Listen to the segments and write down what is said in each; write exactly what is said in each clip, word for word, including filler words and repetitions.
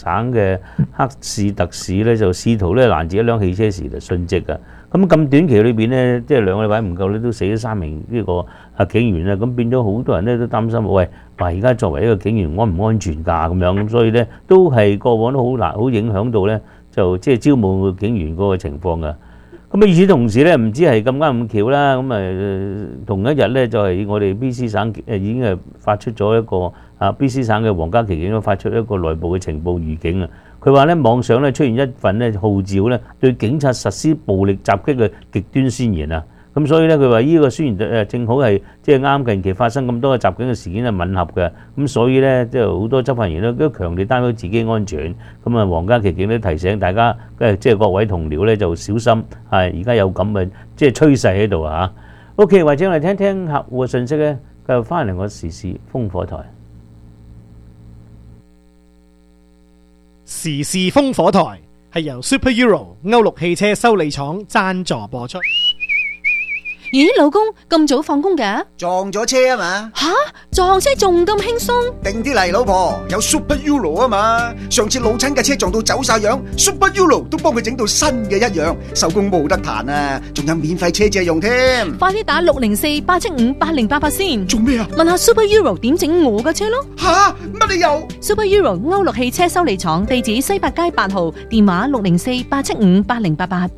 省嘅黑市特使咧就試圖咧攔截一輛汽車時就殉職啊！咁咁短期裏邊咧，即係兩個禮拜唔夠咧，都死咗三名呢個啊警員啦。咁變咗好多人咧都擔心，喂，話而家作為一個警員安唔安全㗎咁樣咁，所以咧都係過往都好難，好影響到咧就即係招募警員嗰個情況㗎。咁啊，與此同時咧，唔知係咁啱咁巧啦，咁啊同一日咧就係我哋 B C 省誒已經係發出咗一個啊 B C 省嘅皇家騎警都發出一個內部嘅情報預警啊。佢話咧網上咧出現一份咧號召咧對警察實施暴力襲擊嘅極端宣言啊。咁所以咧佢話呢個宣言誒正好係即係啱近期發生咁多嘅襲警嘅事件係吻合嘅。咁所以咧即係好多執法人員咧都強烈擔憂自己安全。咁啊，皇家騎警都提醒大家，誒即係各位同僚咧就小心，係而家有咁嘅即係趨勢喺度啊。OK， 或者我哋聽聽客戶嘅信息咧，繼續翻嚟我時事烽火台。 時事烽火台係由 Super Euro 歐陸汽車修理廠贊助播出。 咦，老公咁早放工㗎？ 撞咗車啊嘛！ 吓，撞車仲咁輕鬆？ 定啲嚟，老婆，有 Super Euro 啊嘛！上次老親嘅車撞到走晒樣 ，Super Euro 都幫佢整到新嘅一樣，手工冇得彈啊！仲有免費車借用添。 快啲打六零四八七五八零八八先。 做咩啊？ 問下 Super Euro 點整我嘅車咯。 吓，乜你又 ？Super Euro 歐陸汽車修理廠，地址西八街八號，電話六零四八七五八零八八。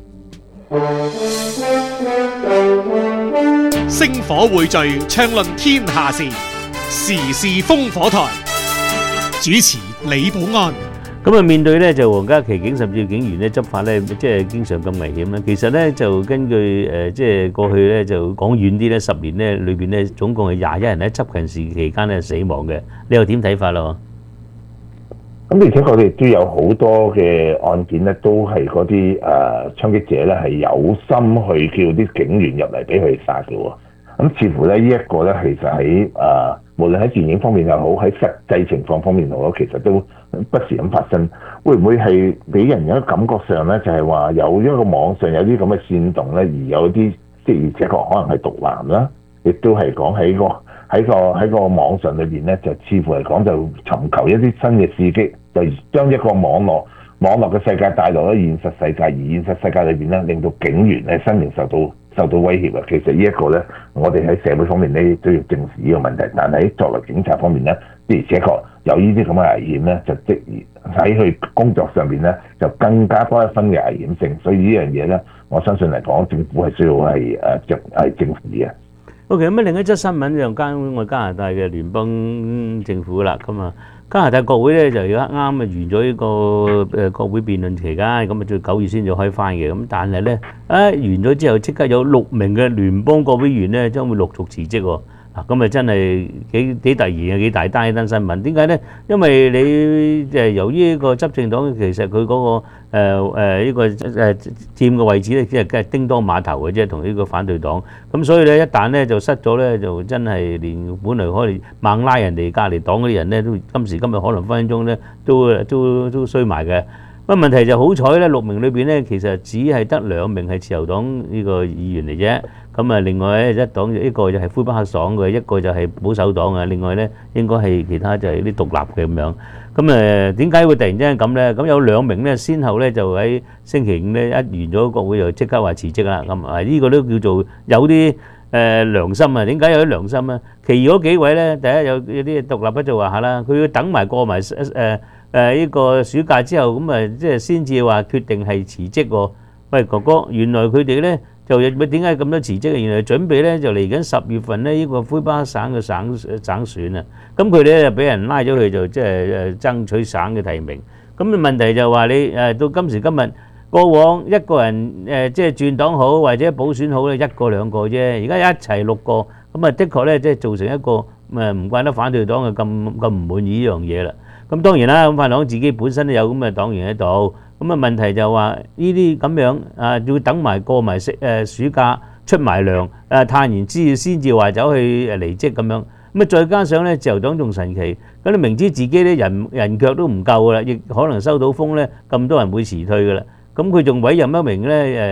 星火匯聚，暢論天下事，時事烽火台。主持李寶安。 咁啊，面對咧就皇家騎警甚至警員咧執法咧，即係經常咁危險啦。其實咧就根據誒即係過去咧就講遠啲咧，十年咧裏邊咧總共係廿一人喺執勤時期間咧死亡嘅。你又點睇法咯？ 咁而且我哋都有好多嘅案件咧，都係嗰啲誒槍擊者咧係有心去叫啲警員入嚟俾佢殺嘅喎。咁似乎咧呢一個咧，其實喺誒、呃、無論喺電影方面又好，喺實際情況方面又好，其實都不時咁發生。會唔會係俾人有一個感覺上咧，就係話有一個網上有啲咁嘅煽動咧，而有啲即係而且確可能係毒男啦，亦都係講喺個喺個喺個網上裏邊咧，就似乎嚟講就尋求一啲新嘅刺激，就將一個網絡網絡嘅世界帶落咗現實世界，而現實世界裏邊咧，令到警員嘅生命受到受到威脅啊！其實呢一個咧，我哋喺社會方面咧都要正視呢個問題，但係作為警察方面咧，的而且確有呢啲咁嘅危險咧，就即喺佢工作上邊咧就更加多一分嘅危險性，所以呢樣嘢咧，我相信嚟講政府係需要係誒正係正視嘅。 OK， 咁啊另一則新聞就關我加拿大嘅聯邦政府啦，咁啊加拿大國會咧就而家啱啊完咗呢個誒國會辯論期間，咁啊最九月先至開翻嘅，咁但係咧啊完咗之後，即刻有六名嘅聯邦國會議員咧將會陸續辭職喎。咁啊真係幾幾突然嘅幾大單一單新聞，點解咧？因為你誒由於呢個執政黨其實佢嗰個誒誒呢個誒佔嘅位置咧，只係梗係叮當碼頭嘅啫，同呢個反對黨。咁所以咧一旦咧就失咗咧，就真係連本來可以猛拉人哋隔離黨嗰啲人咧，都今時今日可能分分鐘咧都都都衰埋嘅。咁問題就好彩咧，六名裏邊咧其實只係得兩名係自由黨呢個議員嚟啫。咁啊，另外咧一黨一個就係魁北克黨嘅，一個就係保守黨啊。另外咧應該係其他就係啲獨立嘅咁樣。咁誒點解會突然之間咁咧？咁有兩名咧，先後咧就喺星期五咧一完咗國會就即刻話辭職啦。咁啊呢個都叫做有啲誒良心啊。點解有啲良心啊？其餘嗰幾位咧，第一有有啲獨立咧就話下啦，佢要等埋過埋誒誒呢個暑假之後，咁啊即係先至話決定係辭職喎。喂哥哥，原來佢哋咧就點解咁多辭職啊？原來準備咧就嚟緊十月份咧呢個魁北克省嘅省省選啊。咁佢哋咧就俾人拉咗去，就即係誒爭取省嘅提名。咁問題就話你誒到今時今日，過往一個人誒即係轉黨好或者補選好咧，一個兩個啫。而家一齊六個，咁啊的確咧即係造成一個誒唔怪得反對黨嘅咁咁唔滿意呢樣嘢啦。咁當然啦，咁反對黨自己本身都有咁嘅黨員喺度。咁啊問題就話呢啲咁樣啊，要等埋過埋誒暑假出埋糧，誒嘆完資先至話走去誒離職咁樣。咁啊再加上咧自由黨仲神奇，咁你明知自己咧人人腳都唔夠噶啦，亦可能收到風咧咁多人會辭退噶啦。咁佢仲委任一名咧誒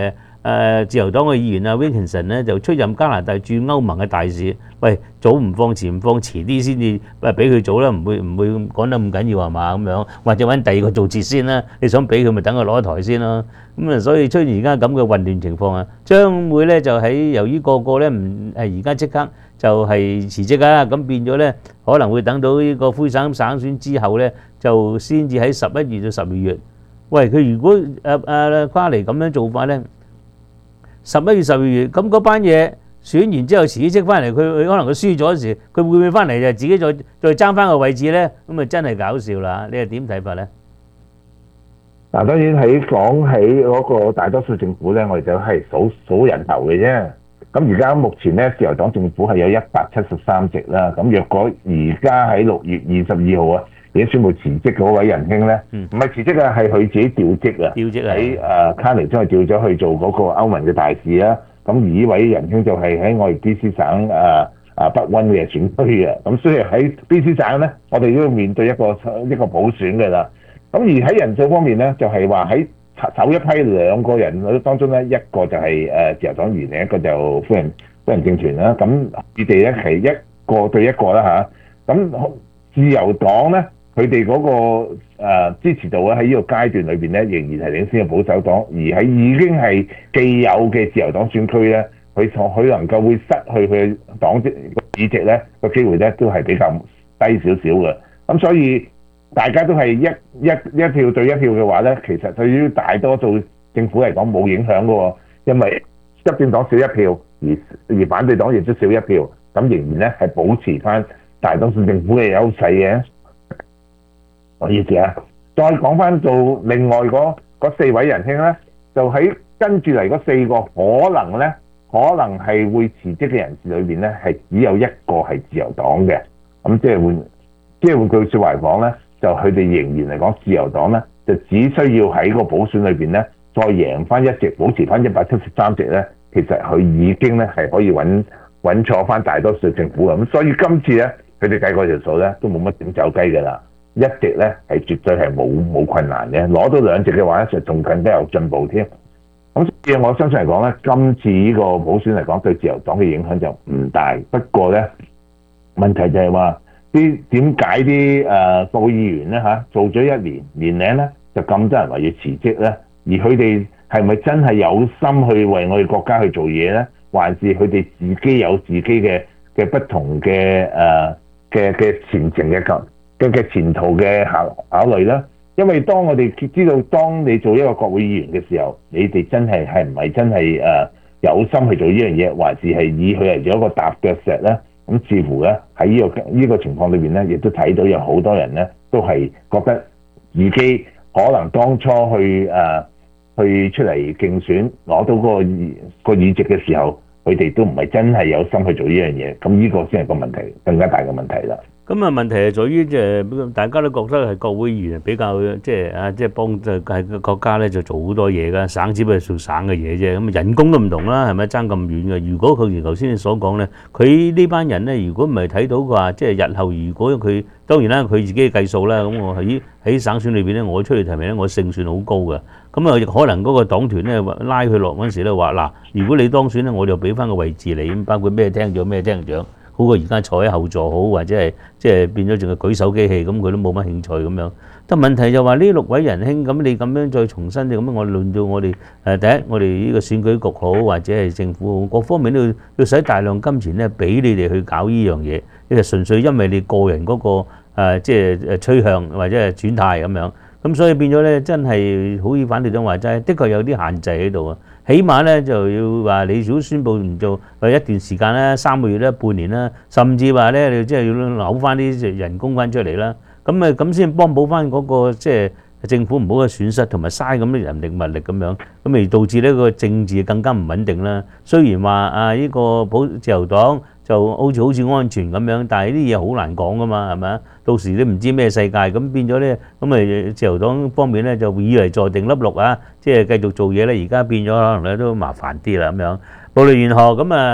誒自由黨嘅議員啊 Wilkinson 咧就出任加拿大駐歐盟嘅大使，喂，早唔放遲唔放，遲啲先至誒俾佢做啦，唔會唔會講得咁緊要係嘛咁樣，或者揾第二個做節先啦。你想俾佢咪等佢攞台先咯。咁啊，所以出現而家咁嘅混亂情況啊，將會咧就喺由於個個咧唔係而家即刻就係辭職啊，咁變咗咧可能會等到呢個魁省省選之後咧，就先至喺十一月到十二月。喂，佢如果誒誒跨嚟咁樣做法咧，十一月十二月咁嗰班嘢選完之後辭職翻嚟，佢佢可能佢輸咗時，佢會唔會翻嚟就自己再再爭翻個位置咧？咁啊真係搞笑啦！你係點睇法咧？ 嗱，當然喺講起嗰個大多數政府咧，我哋就係數數人頭嘅啫。咁而家目前咧，自由黨政府係有一百七十三席啦。咁若果而家喺六月二十二號啊，已經宣布辭職嗰位仁兄咧，唔係辭職啊，係佢自己調職啊， 調職啊， 喺誒卡尼將佢調咗去做嗰個歐盟嘅大使啦。咁而呢位仁兄就係喺我哋 B C 省誒誒北溫嘅選區嘅。咁所以喺 B C 省咧，我哋都要面對一個一個補選嘅啦。咁而喺人數方面咧，就係話喺首一批兩個人當中咧，一個就係誒自由黨員，另一個就夫人夫人政團啦。咁佢哋咧係一個對一個啦嚇。咁自由黨咧，佢哋嗰個、呃、支持度咧喺呢個階段裏邊咧，仍然係領先嘅保守黨，而喺已經係既有嘅自由黨選區咧，佢佢能夠會失去佢黨職議席咧個機會咧，都係比較低少少嘅。咁所以大家都係一一一票對一票嘅話咧，其實對於大多數政府嚟講冇影響嘅喎，因為執政黨少一票，而而反對黨亦都少一票，咁仍然咧係保持翻大多數政府嘅優勢嘅。我意思啊，再講翻到另外嗰四位仁兄咧，就喺跟住嚟嗰四個可能咧，可能係會辭職嘅人士裏邊咧，係只有一個係自由黨嘅，咁即係換即係換句説話嚟講咧。就佢哋仍然嚟講，自由黨咧就只需要喺個補選裏邊咧，再贏翻一席，保持翻一百七十三席咧，其實佢已經咧係可以穩穩坐翻大多數政府嘅。咁所以今次咧，佢哋計過條數咧，都冇乜點走雞㗎啦。一席咧係絕對係冇冇困難嘅，攞到兩席嘅話咧，就仲更加有進步添。咁所以我相信嚟講咧，今次呢個補選嚟講對自由黨嘅影響就唔大。不過咧，問題就係話。啲點解啲誒國會議員咧嚇做咗一年年齡咧就咁多人話要辭職咧？而佢哋係咪真係有心去為我哋國家去做嘢咧？還是佢哋自己有自己嘅嘅不同嘅誒嘅嘅前程嘅嘅嘅前途嘅考考慮咧？因為當我哋知道，當你做一個國會議員嘅時候，你哋真係係唔係真係誒有心去做呢樣嘢，還是係以佢嚟做一個踏腳石咧？咁似乎咧喺呢個呢個情況裏邊咧，亦都睇到有好多人咧都係覺得自己可能當初去誒、呃、去出嚟競選攞到嗰個議個議席嘅時候，佢哋都唔係真係有心去做呢樣嘢。咁呢個先係個問題，更加大嘅問題啦。 咁啊問題係在於即係大家都覺得係國會議員比較即係啊即係幫就係個國家咧就做好多嘢㗎，省只不過做省嘅嘢啫。咁人工都唔同啦，係咪爭咁遠嘅？如果佢如頭先你所講咧，佢呢班人咧，如果唔係睇到話即係日後如果佢當然啦，佢自己計數啦。咁我喺喺省選裏邊咧，我出嚟提名咧，我勝算好高嘅。咁啊，可能嗰個黨團咧拉佢落嗰陣時咧話嗱，如果你當選咧，我就俾翻個位置你，咁包括咩廳長咩廳長。好過而家坐喺後座好，或者係即係變咗淨係舉手機器，咁佢都冇乜興趣咁樣。但問題就話呢六位仁兄，咁你咁樣再重新咁樣，我論到我哋誒第一，我哋呢個選舉局好，或者係政府好，各方面都要要使大量金錢咧，俾你哋去搞呢樣嘢。呢係純粹因為你個人嗰個誒即係誒趨向或者係轉態咁樣。咁所以變咗咧，真係好似反對黨話齋，的確有啲限制喺度啊。起碼咧就要話你如果宣佈唔做，或一段時間啦，三個月啦、半年啦，甚至話咧你即係要扭翻啲人工翻出嚟啦。咁啊咁先幫補翻嗰個即係政府唔好嘅損失，同埋嘥咁啲人力物力咁樣，咁而導致呢個政治更加唔穩定啦。雖然話啊呢個保自由黨就好似好似安全咁樣，但係啲嘢好難講噶嘛，係咪啊？到時你唔知咩世界，咁變咗咧，咁啊自由黨方面咧就以為坐定粒六啊，即係繼續做嘢咧，而家變咗可能咧都麻煩啲啦咁樣。無論如何咁啊，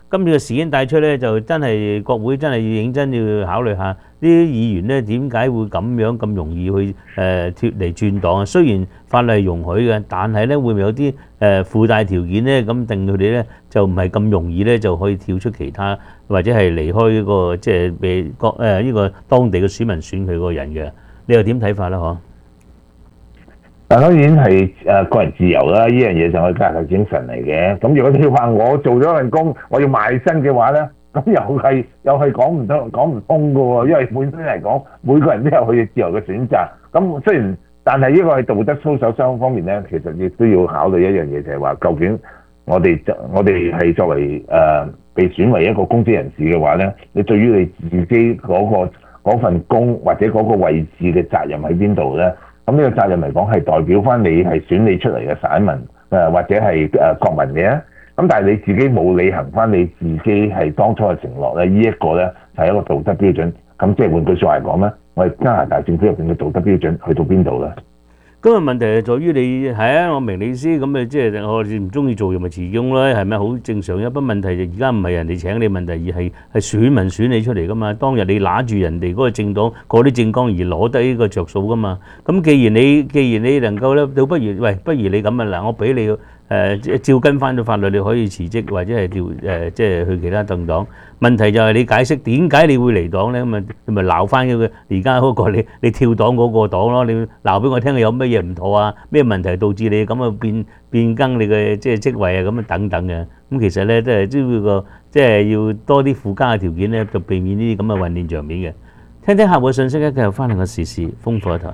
今次嘅事件帶出咧，就真係國會真係要認真要考慮下，呢啲議員咧點解會咁樣咁容易去誒脫離轉黨啊？雖然法例係容許嘅，但係咧會唔會有啲誒附帶條件咧，咁令佢哋咧就唔係咁容易咧就可以跳出其他或者係離開呢個即係被國誒呢個當地嘅選民選佢嗰個人嘅？你又點睇法咧？嗬？ 但當然係誒個人自由啦，呢樣嘢就係加拿大精神嚟嘅。咁如果你話我做咗份工，我要賣身嘅話咧，咁又係又係講唔通講唔通嘅喎，因為本身嚟講，每個人都有佢嘅自由嘅選擇。咁雖然，但係呢個係道德操守雙方面咧，其實亦都要考慮一樣嘢，就係話究竟我哋我哋係作為誒、呃、被選為一個公職人士嘅話咧，你對於你自己嗰、嗰個嗰份工或者嗰個位置嘅責任喺邊度咧？咁呢個責任嚟講係代表翻你係選你出嚟嘅省民，誒或者係誒國民嘅。咁但係你自己冇履行翻你自己係當初嘅承諾咧，呢一個咧就係一個道德標準。咁即係換句説話嚟講咧，我哋加拿大政府入邊嘅道德標準去到邊度咧？ 咁啊問題係在於你係啊，我明你意思，咁啊即係我哋唔中意做又咪辭工咯，係咪好正常？一不問題就而家唔係人哋請你問題，而係係選民選你出嚟噶嘛。當日你揦住人哋嗰個政黨嗰啲政綱而攞得呢個着數噶嘛。咁既然你既然你能夠咧，倒不如喂，不如你咁啊嗱，我俾你誒、呃、照跟翻咗法律，你可以辭職或者係調誒即係去其他政黨。問題就係你解釋點解你會離黨咧？咁啊，你咪鬧翻佢而家嗰個你你跳黨嗰個黨咯。你鬧俾我聽，有乜嘢唔妥啊？咩問題導致你咁啊變變更你嘅即係職位啊？咁啊等等嘅。咁其實咧都係都要個即係要多啲附加嘅條件咧，就避免呢啲咁嘅混亂場面嘅。聽聽客戶嘅信息咧，繼續翻嚟個時事風火台。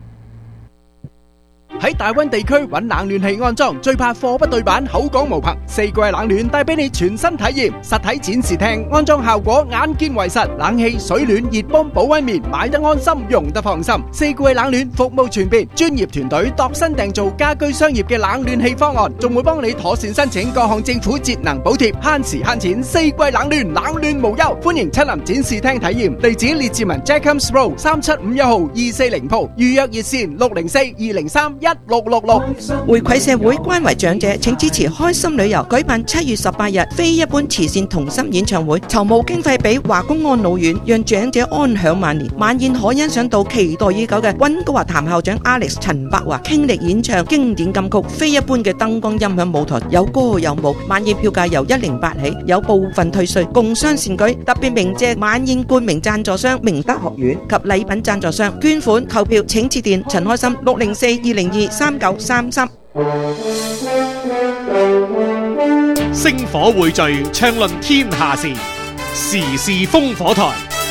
喺大溫地區揾冷暖氣安裝，最怕貨不對版，口講無憑。四季冷暖帶俾你全新體驗，實體展示廳安裝效果眼見為實，冷氣、水暖、熱泵、保溫棉，買得安心，用得放心。四季冷暖服務全面，專業團隊度身訂造家居商業嘅冷暖氣方案，仲會幫你妥善申請各項政府節能補貼，慳時慳錢。四季冷暖，冷暖無憂，歡迎親臨展示廳體驗。地址列治文 Jacobs Road 三七五一號二四零鋪，預約熱線六零四二零三一六六六。 回饋社會，關懷長者，請支持開心旅遊舉辦七月十八日非一般慈善同心演唱會，籌募經費俾華公安老院，讓長者安享晚年。晚宴可欣賞到期待已久嘅溫哥華譚校長 Alex 陳柏華傾力演唱經典金曲，非一般嘅燈光音響舞台，有歌有舞。晚宴票價由一零八起，有部分退稅，共襄善舉。特別鳴謝晚宴冠名贊助商明德學院及禮品贊助商。捐款購票請致電陳開心六零四二零二三九三三。 星火匯聚，暢論天下事，時事風火台。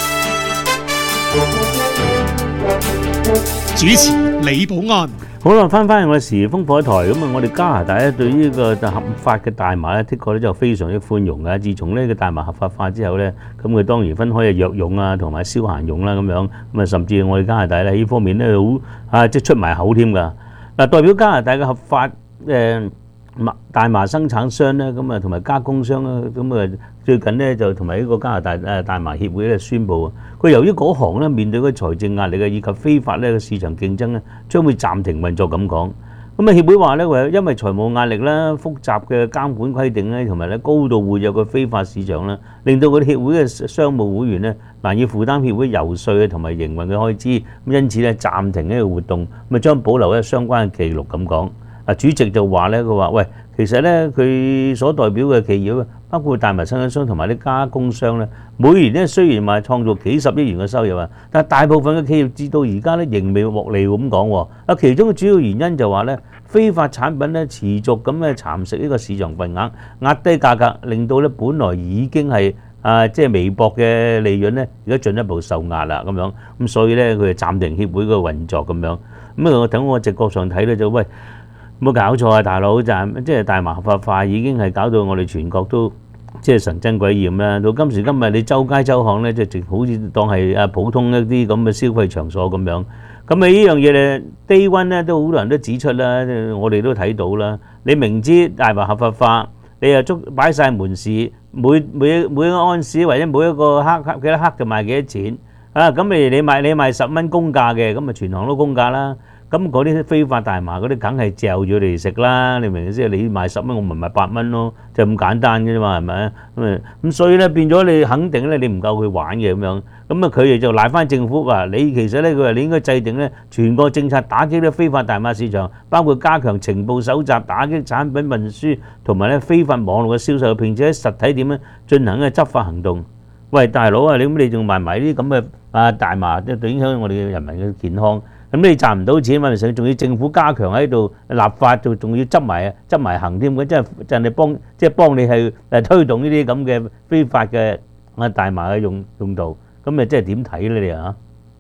主持李寶安。 好啦，翻返去我哋時事風火台咁啊！我哋加拿大咧對呢個合法嘅大麻咧，的確咧就非常之寬容嘅。自從呢個大麻合法化之後咧，咁佢當然分開嘅藥用啊，同埋消閒用啦咁樣。咁啊，甚至我哋加拿大咧呢方面咧好啊，即係出埋口添㗎。嗱，代表加拿大嘅合法誒麻大麻生產商咧，咁啊同埋加工商咧，咁啊最近咧就同埋呢個加拿大誒大麻協會咧宣布啊，佢由於嗰行咧面對嘅財政壓力啊，以及非法咧嘅市場競爭咧，將會暫停運作咁講。咁啊協會話咧，為因為財務壓力啦、複雜嘅監管規定咧，同埋咧高度活躍嘅非法市場啦，令到佢哋協會嘅商務會員咧難以負擔協會遊說同埋營運嘅開支，咁因此咧暫停呢個活動，咁啊將保留咧相關嘅記錄咁講。啊主席就話咧，佢話喂，其實咧佢所代表嘅企業，包括大麻生產商同埋啲加工商咧，每年咧雖然話創造幾十億元嘅收入啊，但係大部分嘅企業至到而家咧仍未獲利咁講喎。啊，其中嘅主要原因就話咧，非法產品咧持續咁嘅蠶食呢個市場份額，壓低價格，令到咧本來已經係啊即係微薄嘅利潤咧，而家進一步受壓啦咁樣。咁所以咧佢就暫停協會嘅運作咁樣。咁啊，我等我直覺上睇咧就喂。冇搞錯啊，大佬就即係大麻合法化已經係搞到我哋全國都即係神憎鬼厭啦。到今時今日，你周街周巷咧，即係好似當係啊普通一啲咁嘅消費場所咁樣。咁啊呢樣嘢咧，低溫咧都好多人都指出啦，我哋都睇到啦。你明知大麻合法化，你又捉擺晒門市，每每每個安士或者每一個克克幾多克就賣幾多錢啊？咁你你賣你賣十蚊公價嘅，咁啊全行都公價啦。 咁嗰啲非法大麻嗰啲梗係嚼住嚟食啦，你明唔明先？你賣十蚊，我咪賣八蚊咯，就咁簡單嘅啫嘛，係咪？咁咁所以咧變咗你肯定咧，你唔夠佢玩嘅咁樣。咁啊佢哋就賴翻政府話：你其實咧佢話你應該制定咧全國政策打擊咧非法大麻市場，包括加強情報搜集、打擊產品運輸同埋咧非法網絡嘅銷售，並且喺實體點樣進行嘅執法行動。喂，大佬啊，你咁你仲賣埋啲咁嘅啊大麻，即係影響我哋嘅人民嘅健康。咁你賺唔到錢嘛？咪仲要政府加強喺度立法，就仲要執埋執埋行添，咁即係真係幫即係幫你係誒推動呢啲咁嘅非法嘅啊大麻嘅用用途。咁咪即係點睇咧？你啊？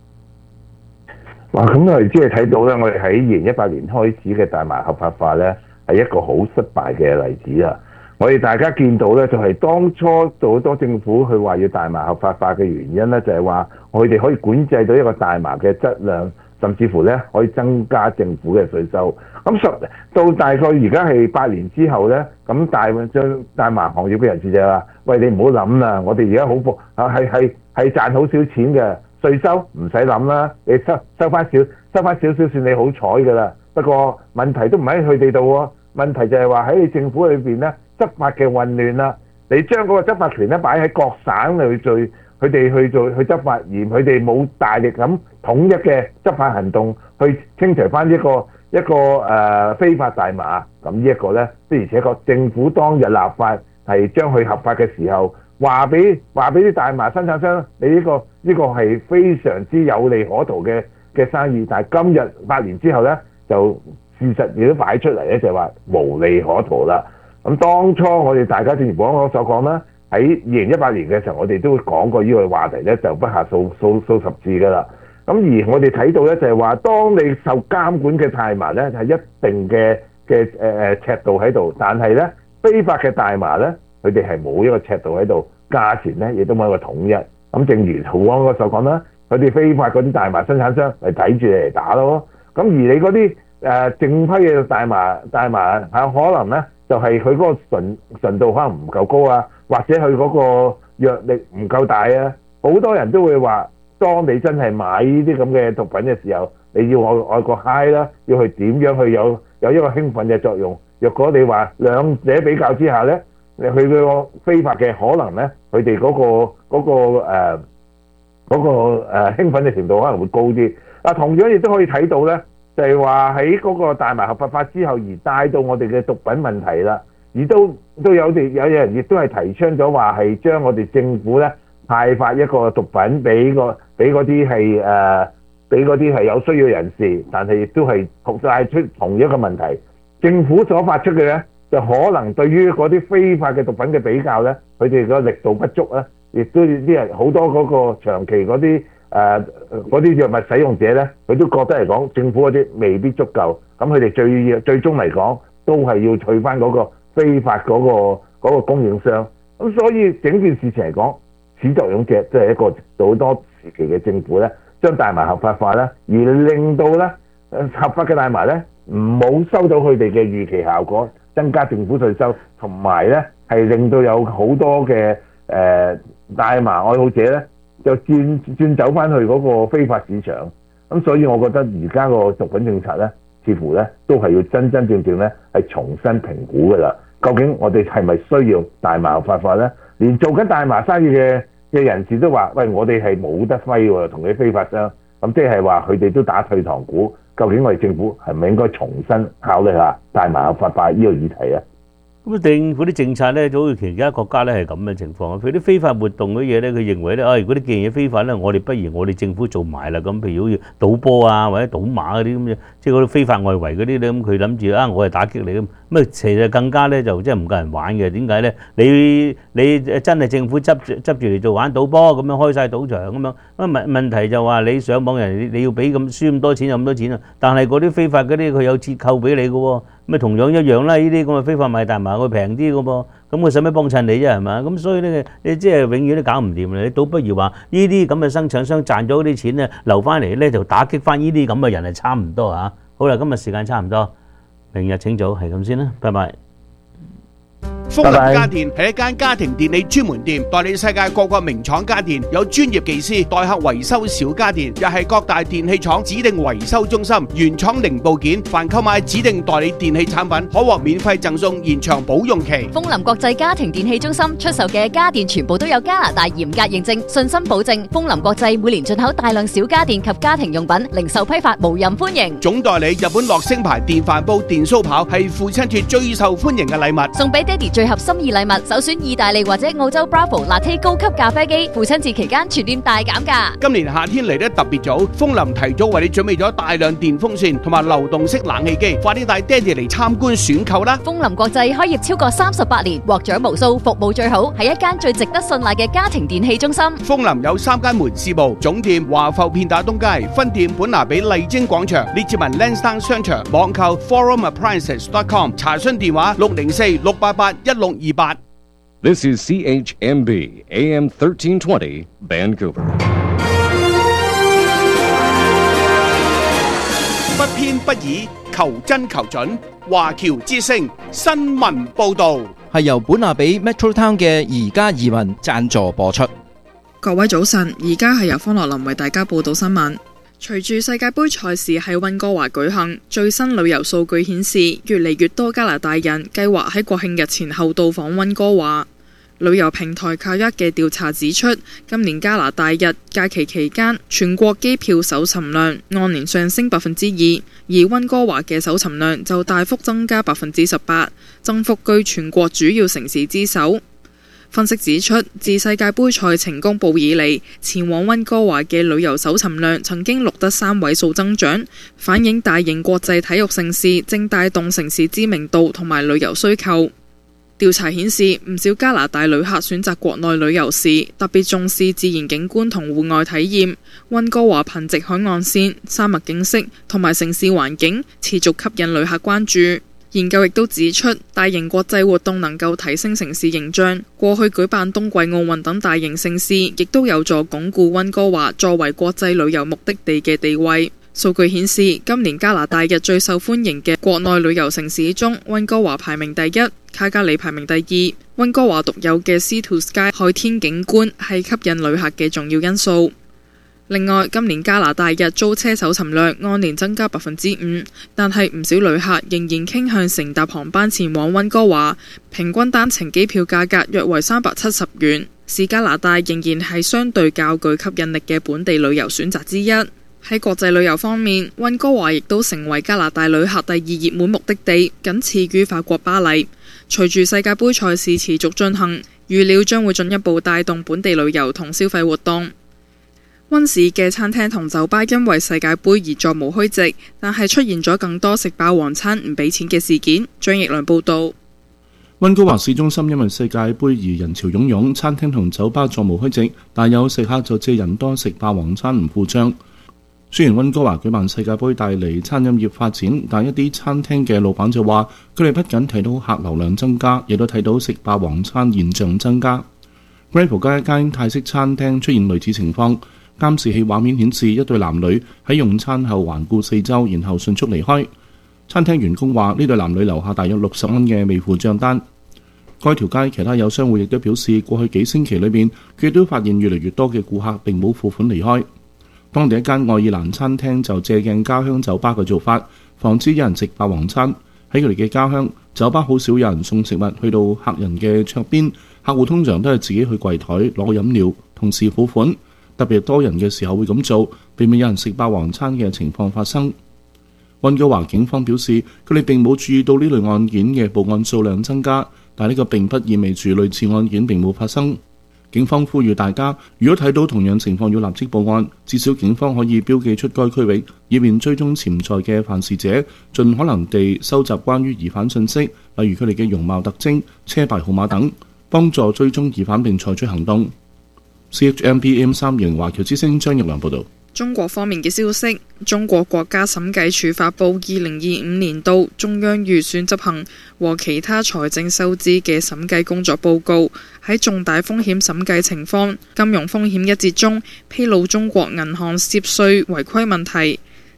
哇！咁我哋即係睇到咧，我哋喺二零一八年開始嘅大麻合法化咧，係一個好失敗嘅例子啊！我哋大家見到咧，就係當初做好多政府佢話要大麻合法化嘅原因咧，就係話我哋可以管制到一個大麻嘅質量。甚至乎咧可以增加政府嘅稅收。咁十到大概而家係八年之後咧，咁大將大麻行業嘅人士就話：喂，你唔好諗啦，我哋而家好薄啊，係係係賺好少錢嘅稅收，唔使諗啦，你收收翻少收翻少少算你好彩㗎啦。不過問題都唔喺佢哋度喎，問題就係話喺你政府裏邊咧執法嘅混亂啦。你將嗰個執法權咧擺喺各省嚟去做。佢哋去做去執法，而佢哋冇大力咁統一嘅執法行動去清除翻一個一個誒、呃、非法大麻。咁呢一個咧，的而且確政府當日立法係將佢合法嘅時候，話俾話俾啲大麻生產商，你呢、呢個呢、呢個係非常之有利可圖嘅嘅生意。但係今日八年之後咧，就事實亦都擺出嚟咧，就係話無利可圖啦。咁當初我哋大家正如保安局所講啦。喺二零一八年嘅時候，我哋都講過呢個話題咧，就不下數數數十次㗎啦。咁而我哋睇到咧，就係話，當你受監管嘅大麻咧，係一定嘅嘅誒誒尺度喺度，但係咧非法嘅大麻咧，佢哋係冇一個尺度喺度，價錢咧亦都冇一個統一。咁正如保安局所講啦，佢哋非法嗰啲大麻生產商係睇住你嚟打咯。咁而你嗰啲誒正批嘅大麻大麻係可能咧，就係佢嗰個純純度可能唔夠高啊。或者佢嗰個藥力唔夠大啊！好多人都會話，當你真係買呢啲咁嘅毒品嘅時候，你要愛愛個 high 啦，要去點樣去有有一個興奮嘅作用。若果你話兩者比較之下咧，你去個非法嘅可能咧，佢哋嗰個嗰、嗰個誒嗰、呃嗰個誒、呃、興奮嘅程度可能會高啲。啊，同樣亦都可以睇到咧，就係話喺嗰個大麻合法化之後而帶到我哋嘅毒品問題啦。而都都有啲有人亦都係提倡咗話係將我哋政府咧派發一個毒品俾個俾嗰啲係誒俾嗰啲係有需要人士，但係亦都係帶出同一個問題，政府所發出嘅咧就可能對於嗰啲非法嘅毒品嘅比較咧，佢哋個力度不足咧，亦都啲人好多嗰個長期嗰啲誒嗰啲藥物使用者咧，佢都覺得嚟講政府嗰啲未必足夠，咁佢哋最最終嚟講都係要取翻嗰個非法嗰、嗰個嗰個供應商。咁所以整件事情嚟講，始作俑者即係一個好多時期嘅政府咧，將大麻合法化咧，而令到咧合法嘅大麻咧唔好收到佢哋嘅預期效果，增加政府稅收，同埋咧係令到有好多嘅誒、呃、大麻愛好者咧就轉轉走翻去嗰個非法市場。咁所以我覺得而家個毒品政策咧，似乎咧都係要真真正正咧係重新評估噶啦。究竟我哋係咪需要大麻合法化咧？連做緊大麻生意嘅嘅人士都話：喂，我哋係冇得揮喎，同你非法商。咁即係話佢哋都打退堂鼓。究竟我哋政府係咪應該重新考慮下大麻合法化呢個議題啊？ 咁政府啲政策咧，就好似其他國家咧係咁嘅情況。譬如啲非法活動嗰啲嘢咧，佢認為咧，啊，如果啲既然嘢非法咧，我哋不如我哋政府做埋啦。咁譬如好似賭波啊，或者賭馬嗰啲咁嘅，即係嗰啲非法外圍嗰啲咧，咁佢諗住啊，我係打擊你咁。咁啊，其實更加咧就即係唔夠人玩嘅。點解咧？你你真係政府執執住嚟做玩賭波咁樣開晒賭場咁樣。咁問問題就話你上網人你要俾咁輸咁多錢有咁多錢啊？但係嗰啲非法嗰啲佢有折扣俾你嘅喎。咁啊同樣一樣啦，呢啲咁嘅非法賣大麻佢平啲嘅噃，咁佢使咩幫襯你啫係嘛？咁所以咧，你即係永遠都搞唔掂啦。你倒不如話呢啲咁嘅生產商賺咗啲錢咧，留翻嚟咧就打擊翻呢啲咁嘅人係差唔多嚇。好啦，今日時間差唔多，明日請早係咁先啦，拜拜。 豐林家電係一間家庭電器專門店，代理世界各個名廠家電，有專業技師代客維修小家電，又係各大電器廠指定維修中心，原廠零部件，凡購買指定代理電器產品，可獲免費贈送延長保用期。 豐林國際家庭電器中心出售嘅家電全部都有加拿大嚴格認證，信心保證。豐林國際每年進口大量小家電及家庭用品，零售批發無任歡迎。 總代理日本樂聲牌電飯煲、電酥刨係父親節最受歡迎嘅禮物， 送俾爹哋最合心意禮物，首選意大利或者澳洲 Bravo Latte 高級咖啡機，父親節期間全店大減價。 今年夏天嚟得特別早，豐林提早為你準備咗大量電風扇同埋流動式冷氣機，快啲帶爹哋嚟參觀選購啦！ 豐林國際開業超過三十八年，獲獎無數，服務最好，係一間最值得信賴嘅家庭電器中心。 豐林有三間門市部，總店華埠片打東街，分店本拿比麗晶廣場，列治文 Lansdowne 商場，網購 forum appliances dot com， 查詢電話六零四六八八一六二八。 This is C H M B A M thirteen twenty Vancouver。 不偏不倚，求真求準。華僑之聲新聞報導係由本拿比 Metro Town 嘅宜家移民贊助播出。 各位早晨，而家係由方樂林為大家報道新聞。隨住世界盃賽事喺溫哥華舉行，最新旅遊數據顯示，越嚟越多加拿大人計劃喺國慶日前後到訪溫哥華。旅遊平台靠一嘅調查指出，今年加拿大日假期期間，全國機票搜尋量按年上升百分之二，而溫哥華嘅搜尋量就大幅增加百分之十八，增幅居全國主要城市之首。分析指出，自世界盃賽程公佈以嚟，前往溫哥華嘅旅遊搜尋量曾經錄得三位數增長，反映大型國際體育盛事正帶動城市知名度同埋旅遊需求。調查顯示，唔少加拿大旅客選擇國內旅遊時，特別重視自然景觀同戶外體驗。溫哥華貧瘠海岸線、山脈景色同埋城市環境持續吸引旅客關注。研究亦都指出，大型國際活動能夠提升城市形象。過去舉辦冬季奧運等大型盛事，亦都有助鞏固溫哥華作為國際旅遊目的地嘅地位。數據顯示，今年加拿大日最受歡迎嘅國內旅遊城市中，溫哥華排名第一，卡加里排名第二。溫哥華獨有嘅 Sea to Sky 海天景觀係吸引旅客嘅重要因素。另外，今年加拿大日租車搜尋量按年增加百分之五，但係唔少旅客仍然傾向乘搭航班前往溫哥華，平均單程機票價格約為三百七十元，是加拿大仍然係相對較具吸引力嘅本地旅遊選擇之一。喺國際旅遊方面，溫哥華亦都成為加拿大旅客第二熱門目的地，僅次於法國巴黎。隨住世界盃賽事持續進行，預料將會進一步帶動本地旅遊同消費活動。溫市嘅餐廳同酒吧因為世界盃而座無虛席，但係出現咗更多食霸王餐唔俾錢嘅事件。張奕良報導。 溫哥華市中心因為世界盃而人潮湧湧，餐廳同酒吧座無虛席，但有食客就借人多食霸王餐唔付帳。雖然溫哥華舉辦世界盃帶嚟餐飲業發展，但一啲餐廳嘅老闆就話，佢哋不僅睇到客流量增加，亦都睇到食霸王餐現象增加。Grapeville 街一間泰式餐廳出現類似情況，監視器畫面顯示一對男女喺用餐後環顧四周，然後迅速離開。餐廳員工話，呢對男女留下大約六十蚊嘅未付帳單。該條街其他有商戶亦都表示，過去幾星期裏面，佢哋都發現越嚟越多嘅顧客並冇付款離開。當地一間愛爾蘭餐廳就借鏡家鄉酒吧嘅做法，防止有人食霸王餐。喺佢哋嘅家鄉，酒吧好少有人送食物去到客人嘅桌邊，客戶通常都係自己去櫃台攞飲料，同時付款。特別多人嘅時候會咁做，避免有人食霸王餐嘅情況發生。溫哥華警方表示，佢哋並冇注意到呢類案件嘅報案數量增加，但呢個並不意味住類似案件並冇發生。警方呼籲大家，如果睇到同樣情況要立即報案，至少警方可以標記出該區域，以便追蹤潛在嘅犯事者，盡可能地收集關於疑犯信息，例如佢哋嘅容貌特徵、車牌號碼等，幫助追蹤疑犯並採取行動。C H M B A M 三型華僑之聲張奕良報導。 中國方面嘅消息，中國國家審計署發布二零二五年度中央預算執行和其他財政收支嘅審計工作報告，喺重大風險審計情況、金融風險一節中披露中國銀行涉稅違規問題。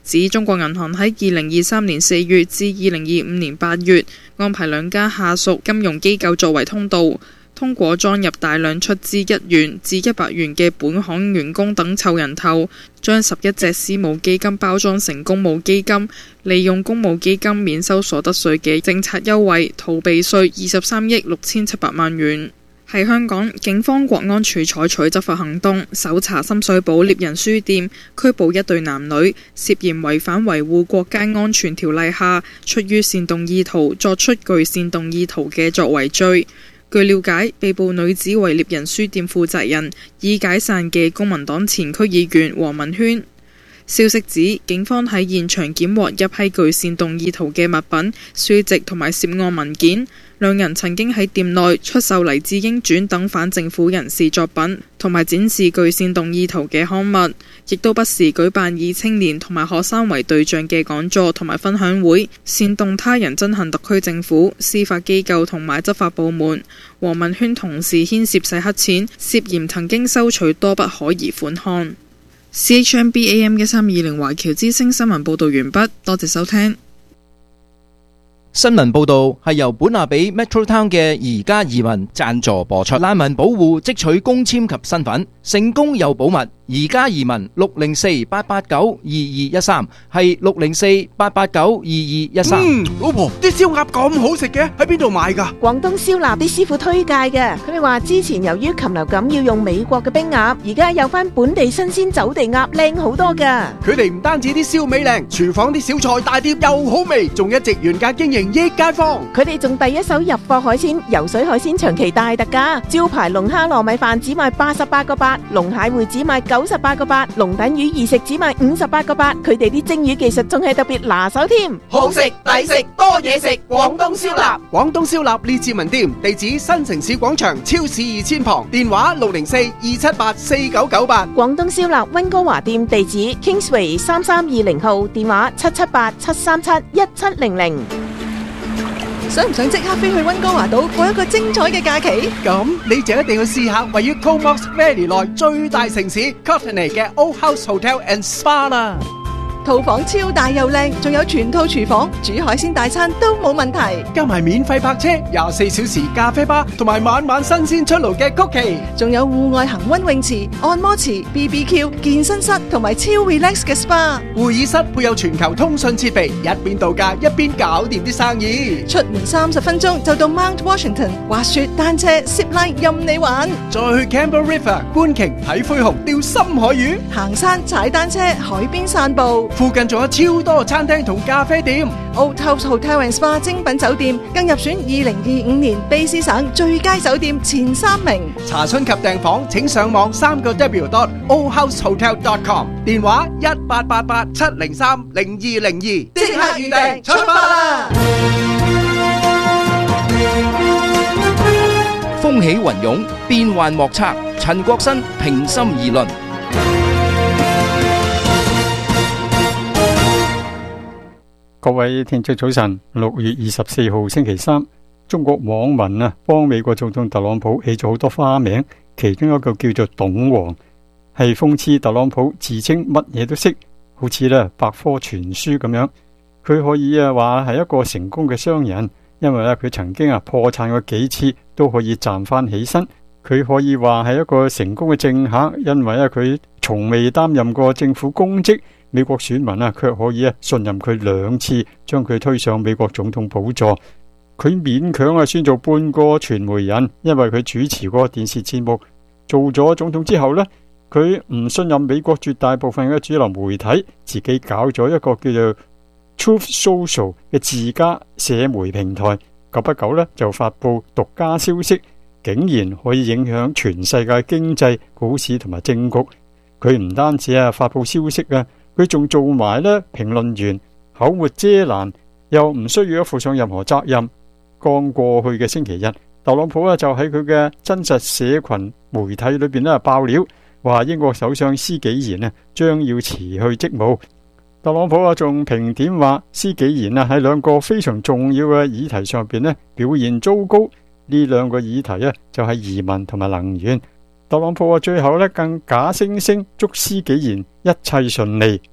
指中國銀行喺二零二三年四月至二零二五年八月安排兩家下屬金融機構作為通道，通過裝入大量出資一元至一百元嘅本行員工等湊人頭，將十一隻私募基金包裝成公募基金，利用公募基金免收所得稅嘅政策優惠，逃避稅二十三億六千七百萬元。喺香港，警方國安處採取執法行動，搜查深水埗獵人書店，拘捕一對男女，涉嫌違反維護國家安全條例下出於煽動意圖作出具煽動意圖嘅作為罪。據了解，被捕女子為獵人書店負責人，已解散嘅公民黨前區議員黃文軒。消息指，警方喺現場檢獲一批具煽動意圖嘅物品、書籍同埋涉案文件。兩人曾經喺店內出售黎智英傳等反政府人士作品，同埋展示具煽動意圖嘅刊物，亦都不時舉辦以青年同埋學生為對象嘅講座同埋分享會，煽動他人憎恨特區政府、司法機構同埋執法部門。黃文軒同時牽涉洗黑錢，涉嫌曾經收取多筆可疑款項。C H M B A M 一三二零華僑之聲新聞報導完畢，多謝收聽。 新聞報導係由本亞比 Metro Town 嘅宜家移民贊助播出。難民保護即取公簽及身份，成功又保密。宜家移民六零四八八九二二一三係六零四八八九二二一三。 嗯，老婆，啲燒鴨咁好食嘅，喺邊度買㗎？ 廣東燒臘啲師傅推介嘅，佢哋話之前由於禽流感要用美國嘅冰鴨，而家有翻本地新鮮走地鴨，靚好多㗎。 佢哋唔單止啲燒味靚，廚房啲小菜大碟又好味，仲一直原價經營益街坊。 佢哋仲第一手入貨海鮮，游水海鮮長期大特價，招牌龍蝦糯米飯只賣八十八個八，龍蟹會只賣九十八個八，龍躉魚二食只賣五十八個八。佢哋啲蒸魚技術仲係特別拿手添， 好食抵食多嘢食。廣東燒臘，廣東燒臘列治文店，地址新城市廣場超市二千旁，電話六零四二七八四九九八。 廣東燒臘溫哥華店地址 Kingsway 三三二零號，電話七七八七三七一七零零。 想唔想即刻飛去溫哥華島過一個精彩嘅假期？ 咁你就一定要試下位於 Comox Valley 內最大城市 Courtenay 嘅 Old House Hotel and Spa 啦。 套房超大又靚，仲有全套廚房，煮海鮮大餐都冇問題。 加埋免費泊車、廿四小時咖啡吧，同埋晚晚新鮮出爐嘅曲奇， 仲有戶外恒溫泳池、按摩池、B B Q、健身室同埋超 relax 嘅 S P A。 會議室配有全球通訊設備，一邊度假一邊搞掂啲生意。 出門三十分鐘就到 Mount Washington，滑雪、單車、zip line 任你玩。 再去 Campbell River 觀鯨、睇灰熊、釣深海魚， 行山、踩單車、海邊散步。 附近仲有超多餐廳同咖啡店。 Old House Hotel and Spa 精品酒店更入選二零二五年卑詩省最佳酒店前三名。 查詢及訂房請上網三個 W dot old house hotel dot com， 電話一八八八七零三零二零二，即刻預訂出發啦！ 風起雲湧，變幻莫測。陳國新平心而論。 各位聽眾早晨，六月二十四號星期三，中國網民啊幫美國總統特朗普起咗好多花名，其中一個叫做董王，係諷刺特朗普自稱乜嘢都識，好似咧百科全書咁樣。佢可以啊話係一個成功嘅商人，因為咧佢曾經啊破產過幾次都可以站翻起身。佢可以話係一個成功嘅政客，因為啊佢從未擔任過政府公職。美國選民啊，卻可以啊信任佢兩次，將佢推上美國總統寶座。佢勉強啊算做半個傳媒人，因為佢主持過電視節目。做咗總統之後呢，佢唔信任美國絕大部分嘅主流媒體，自己搞咗一個叫做 Truth Social 嘅自家社媒平台。久不久呢，就發佈獨家消息，竟然可以影響全世界經濟、股市同埋政局。佢唔單止啊發佈消息啊，佢仲做埋呢評論員，口沒遮攔，又唔需要負上任何責任。剛過去嘅星期日，特朗普啊就喺佢嘅真實社群媒體裏邊咧爆料，話英國首相施紀賢啊將要辭去職務。特朗普啊仲評點話，施紀賢啊喺兩個非常重要嘅議題上邊咧表現糟糕。呢兩個議題啊就係移民同埋能源。特朗普啊最後咧更假惺惺祝施紀賢一切順利。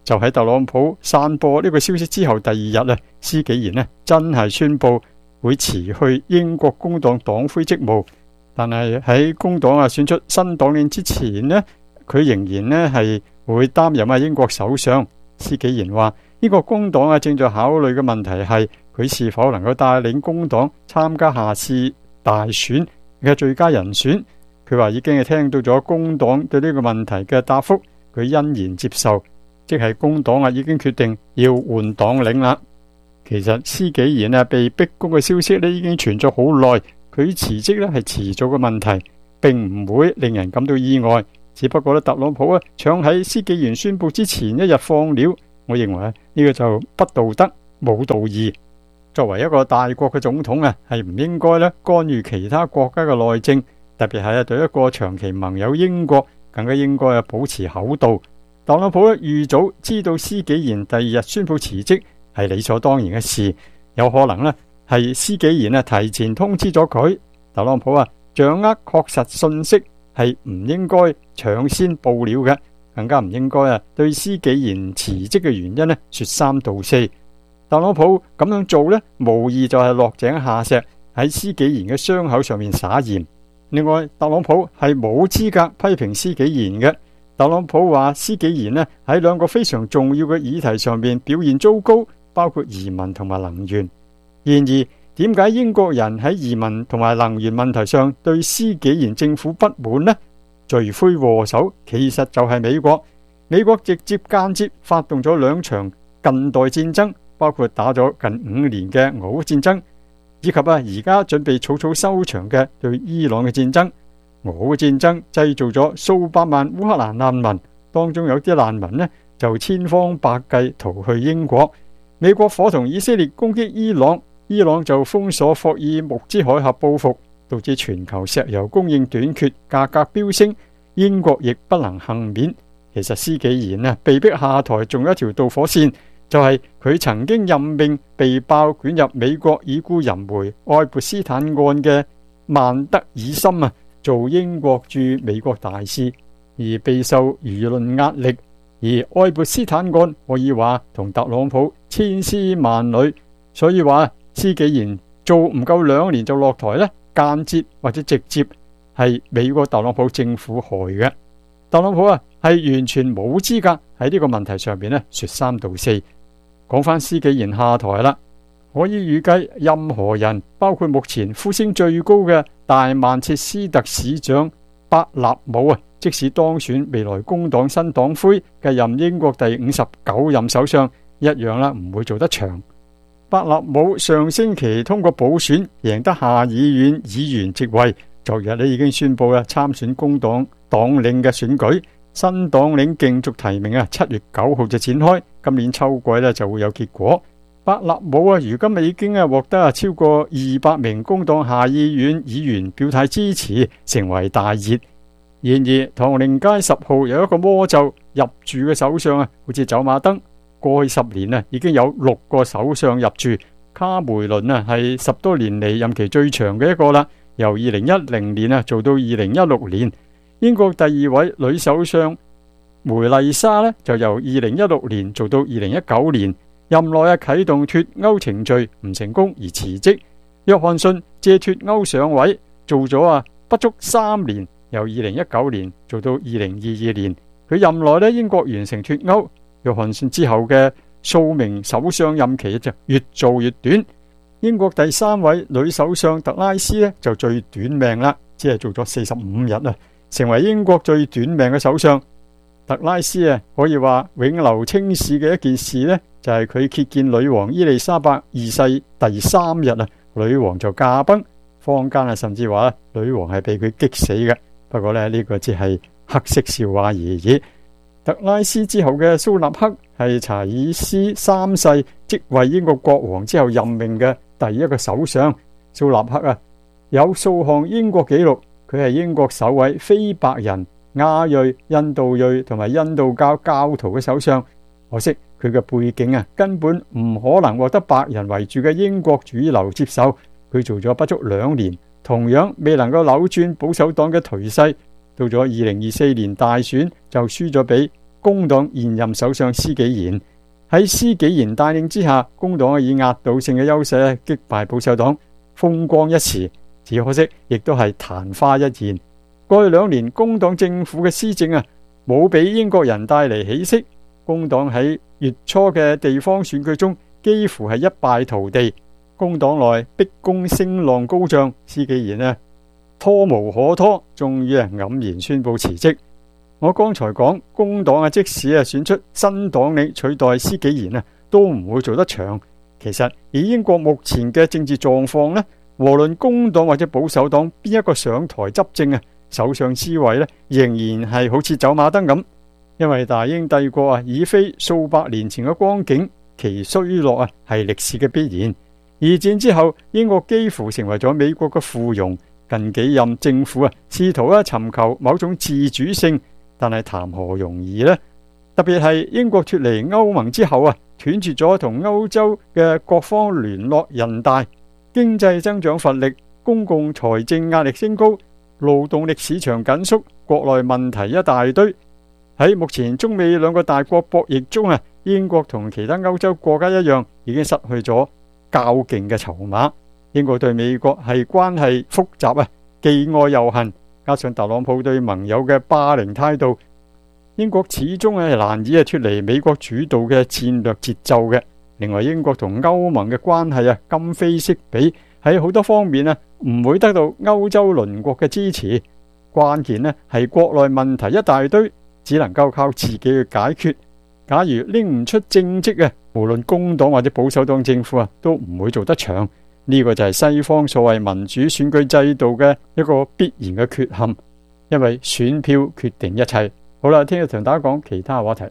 就喺特朗普散播呢個消息之後第二日啊，施紀賢呢真係宣布會辭去英國工黨黨魁職務。但係喺工黨啊選出新黨領之前呢，佢仍然呢係會擔任啊英國首相。施紀賢話：英國工黨啊正在考慮嘅問題係佢是否能夠帶領工黨參加下次大選嘅最佳人選。佢話已經係聽到咗工黨對呢個問題嘅答覆，佢欣然接受，即係工黨啊已經決定要換黨領啦。其實施紀賢啊被逼宮嘅消息呢已經傳咗好耐。佢辭職咧係遲早嘅問題，並唔會令人感到意外。只不過咧，特朗普啊搶喺施紀賢宣布之前一日放料，我認為呢個就不道德、冇道義。作為一個大國嘅總統啊，係唔應該咧干預其他國家嘅內政，特別係啊對一個長期盟友英國，更加應該啊保持厚道。特朗普咧預早知道施紀賢第二日宣布辭職係理所當然嘅事，有可能咧。係施紀賢啊提前通知咗佢，特朗普啊掌握確實信息係唔應該搶先報料嘅，更加唔應該啊對施紀賢辭職嘅原因呢說三道四。特朗普咁樣做呢，無疑就係落井下石，喺施紀賢嘅傷口上面撒鹽。另外，特朗普係冇資格批評施紀賢嘅。特朗普話施紀賢呢喺兩個非常重要嘅議題上面表現糟糕，包括移民同埋能源。然而，點解英國人喺移民同埋能源問題上對施紀賢政府不滿呢？罪魁禍首其實就係美國。美國直接間接發動咗兩場近代戰爭，包括打咗近五年嘅俄烏戰爭，以及啊而家準備草草收場嘅對伊朗嘅戰爭。俄烏戰爭製造咗數百萬烏克蘭難民，當中有啲難民呢就千方百計逃去英國。美國伙同以色列攻擊伊朗。伊朗就封鎖霍爾木茲海峽報復，導致全球石油供應短缺，價格飆升。英國亦不能幸免。其實施紀賢啊被逼下台，仲有一條導火線，就係、是、佢曾經任命被爆捲入美國已故淫媒愛潑斯坦案嘅曼德爾森啊做英國駐美國大使，而備受輿論壓力。而愛潑斯坦案可以話同特朗普千絲萬縷，所以話施紀賢做唔夠兩年就落台呢，間接或者直接係美國特朗普政府害嘅。特朗普啊係完全冇資格喺呢個問題上邊呢說三道四。講翻施紀賢下台啦，可以預計任何人，包括目前呼聲最高嘅大曼徹斯特市長伯納姆啊，即使當選未來工黨新黨魁，繼任英國第五十九任首相，一樣啦唔會做得長。伯納姆上星期通過補選贏得下議院議員職位，昨日咧已經宣布啦參選工黨黨領嘅選舉，新黨領競逐提名啊，七月九號就展開，今年秋季咧就會有結果。伯納姆啊，如今已經啊獲得啊超過二百名工黨下議院議員表態支持，成為大熱。然而，唐寧街十號有一個魔咒入住嘅首相啊，好似走馬燈。過去十年啊，已經有六個首相入住。卡梅倫啊，係十多年嚟任期最長嘅一個啦，由二零一零年啊做到二零一六年。英國第二位女首相梅麗莎呢，就由二零一六年做到二零一九年，任內啊啟動脫歐程序唔成功而辭職。約翰遜借脫歐上位，做咗啊不足三年，由二零一九年做到二零二二年。佢任內呢，英國完成脫歐。約翰遜之後嘅數名首相任期就越做越短。英國第三位女首相特拉斯呢，就最短命啦，只係做咗四十五日啊，成為英國最短命嘅首相。特拉斯啊，可以話永留青史嘅一件事呢，就係佢謁見女王伊麗莎白二世第三日啊，女王就駕崩。坊間啊甚至話女王係被佢激死嘅，不過呢，呢、這個只係黑色笑話而已。特拉斯之後嘅蘇納克係查爾斯三世即位英國國王之後任命嘅第一個首相。蘇納克啊有數項英國紀錄，佢係英國首位非白人、亞裔、印度裔同埋印度教教徒嘅首相。可惜佢嘅背景啊根本唔可能獲得白人為主嘅英國主流接受。佢做咗不足兩年，同樣未能夠扭轉保守黨嘅頹勢。到咗二零二四年大選就輸咗俾工黨現任首相施紀賢。喺施紀賢帶領之下，工黨以壓倒性嘅優勢擊敗保守黨，風光一時。只可惜，亦都係曇花一現。過去兩年，工黨政府嘅施政啊，冇俾英國人帶嚟喜色。工黨喺月初嘅地方選舉中，幾乎係一敗塗地。工黨內逼宮聲浪高漲，施紀賢呢拖無可拖，終於啊黯然宣布辭職。我剛才講，工黨啊，即使啊選出新黨領取代施紀賢啊，都唔會做得長。其實以英國目前嘅政治狀況呢，無論工黨或者保守黨邊一個上台執政啊，首相之位呢仍然係好似走馬燈咁。因為大英帝國啊已非數百年前嘅光景，其衰落啊係歷史嘅必然。二戰之後，英國幾乎成為咗美國嘅附庸。近幾任政府啊，試圖啊尋求某種自主性，但係談何容易呢？特別係英國脫離歐盟之後啊，斷絕咗同歐洲嘅各方聯絡人大，經濟增長乏力，公共財政壓力升高，勞動力市場緊縮，國內問題一大堆。喺目前中美兩個大國博弈中啊，英國同其他歐洲國家一樣，已經失去咗較勁嘅籌碼。英國對美國係關係複雜啊，既愛又恨，加上特朗普對盟友嘅霸凌態度，英國始終係難以啊脫離美國主導嘅戰略節奏嘅。另外，英國同歐盟嘅關係啊今非昔比，喺好多方面啊唔會得到歐洲鄰國嘅支持。關鍵呢係國內問題一大堆，只能夠靠自己去解決。假如拎唔出政績啊，無論工黨或者保守黨政府啊，都唔會做得長。呢個就係西方所謂民主選舉制度嘅一個必然嘅缺陷，因為選票決定一切。好啦，聽日同大家講其他話題。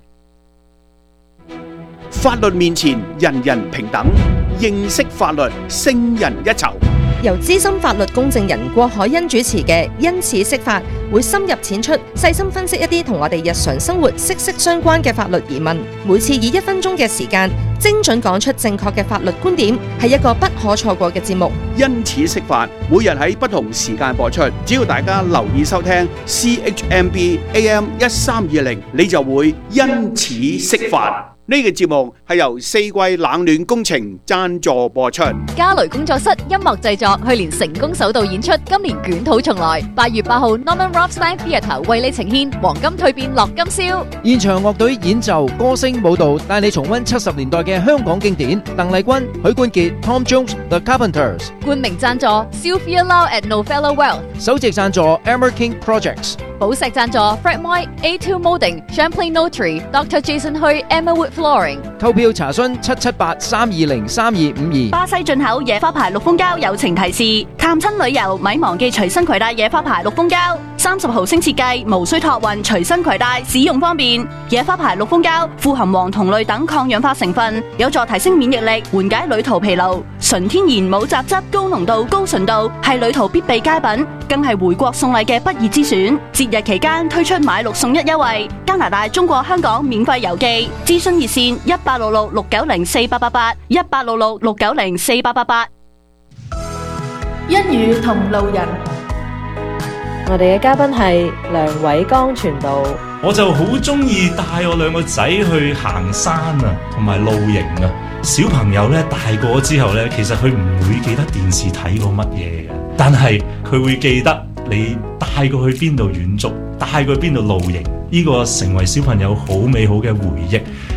法律面前人人平等，認識法律勝人一籌。 由資深法律公證人郭海欣主持嘅因此釋法，會深入淺出，細心分析一啲同我哋日常生活息息相關嘅法律疑問。每次以一分鐘嘅時間，精準講出正確嘅法律觀點，係一個不可錯過嘅節目。 因此釋法，每日喺不同時間播出，只要大家留意收聽 C H M B A M 一三二零，你就會因此釋法。呢個節目係由四季冷暖工程贊助播出。 嘉雷工作室音樂製作，去年成功首度演出，今年捲土重來。八月八號 Norman Rothstein Theatre 為你呈獻《黃金蛻變樂今宵》。 現場樂隊演奏、歌聲、舞蹈，帶你重溫七十年代嘅香港經典。鄧麗君、許冠傑、Tom Jones、The Carpenters。 冠名贊助 Sylvia Lau at Novella Wealth。 首席贊助 Emmer King Projects。寶石贊助 Fred Moy、A two Molding、Champlain Notary、Doctor Jason Hui、Emma Wood Flooring。 購票查詢七七八三二零三二五二。 巴西進口野花牌綠蜂膠友情提示：探親旅遊咪忘記隨身攜帶野花牌綠蜂膠，三十毫升設計，無需託運，隨身攜帶，使用方便。野花牌綠蜂膠富含黃酮類等抗氧化成分，有助提升免疫力，緩解旅途疲勞。純天然冇雜質，高濃度、高純度，係旅途必備佳品，更係回國送禮嘅不二之選。節日期間推出買六送一優惠，加拿大、中國香港免費郵寄。諮詢熱線一八六六六九零四八八八一八六六六九零四八八八。 一語同路人，我哋嘅嘉賓係梁偉剛傳道。 我就好中意帶我兩個仔去行山啊，同埋露營啊。小朋友咧大個之後咧，其實佢唔會記得電視睇過乜嘢嘅，但係佢會記得你帶過去邊度遠足，帶過去邊度露營，呢個成為小朋友好美好嘅回憶。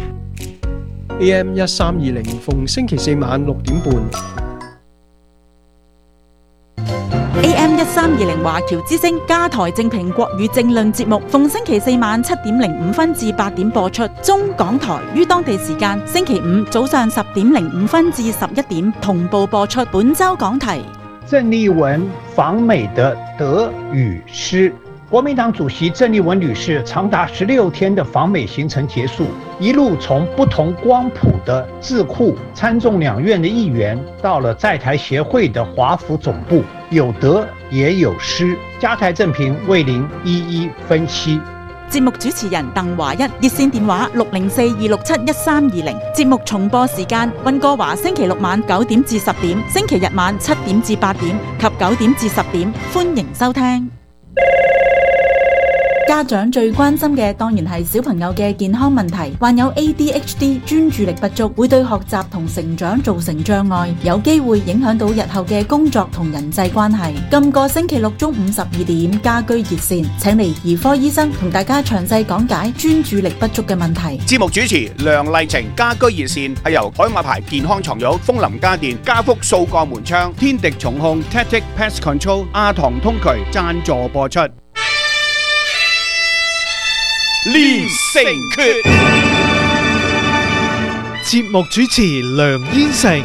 A M 一三二零，逢星期四晚六點半。 A M 一三二零華僑之聲加台正評國語政論節目，逢星期四晚七點零五分至八點播出。中港台於當地時間星期五早上十點零五分至十一點同步播出。本周講題： 鄭麗文訪美的得與失。國民黨主席鄭麗文女士長達十六天的訪美行程結束，一路從不同光譜的智庫、參眾兩院的議員，到了在台協會的華府總部，有得也有失。加台正評為您一一分析。 節目主持人鄧華一，熱線電話六零四二六七一三二零。節目重播時間：溫哥華星期六晚九點至十點，星期日晚七點至八點及九點至十點。歡迎收聽。 家長最關心嘅當然係小朋友嘅健康問題，患有 A D H D 專注力不足，會對學習同成長造成障礙，有機會影響到日後嘅工作同人際關係。今個星期六中午十二點，家居熱線請嚟兒科醫生同大家詳細講解專注力不足嘅問題。 節目主持梁麗晴，家居熱線係由海馬牌健康床褥、楓林家電、家福數個門窗、天敵重控、Tactic Pest Control、亞堂通渠贊助播出。連城訣， 節目主持梁燕成。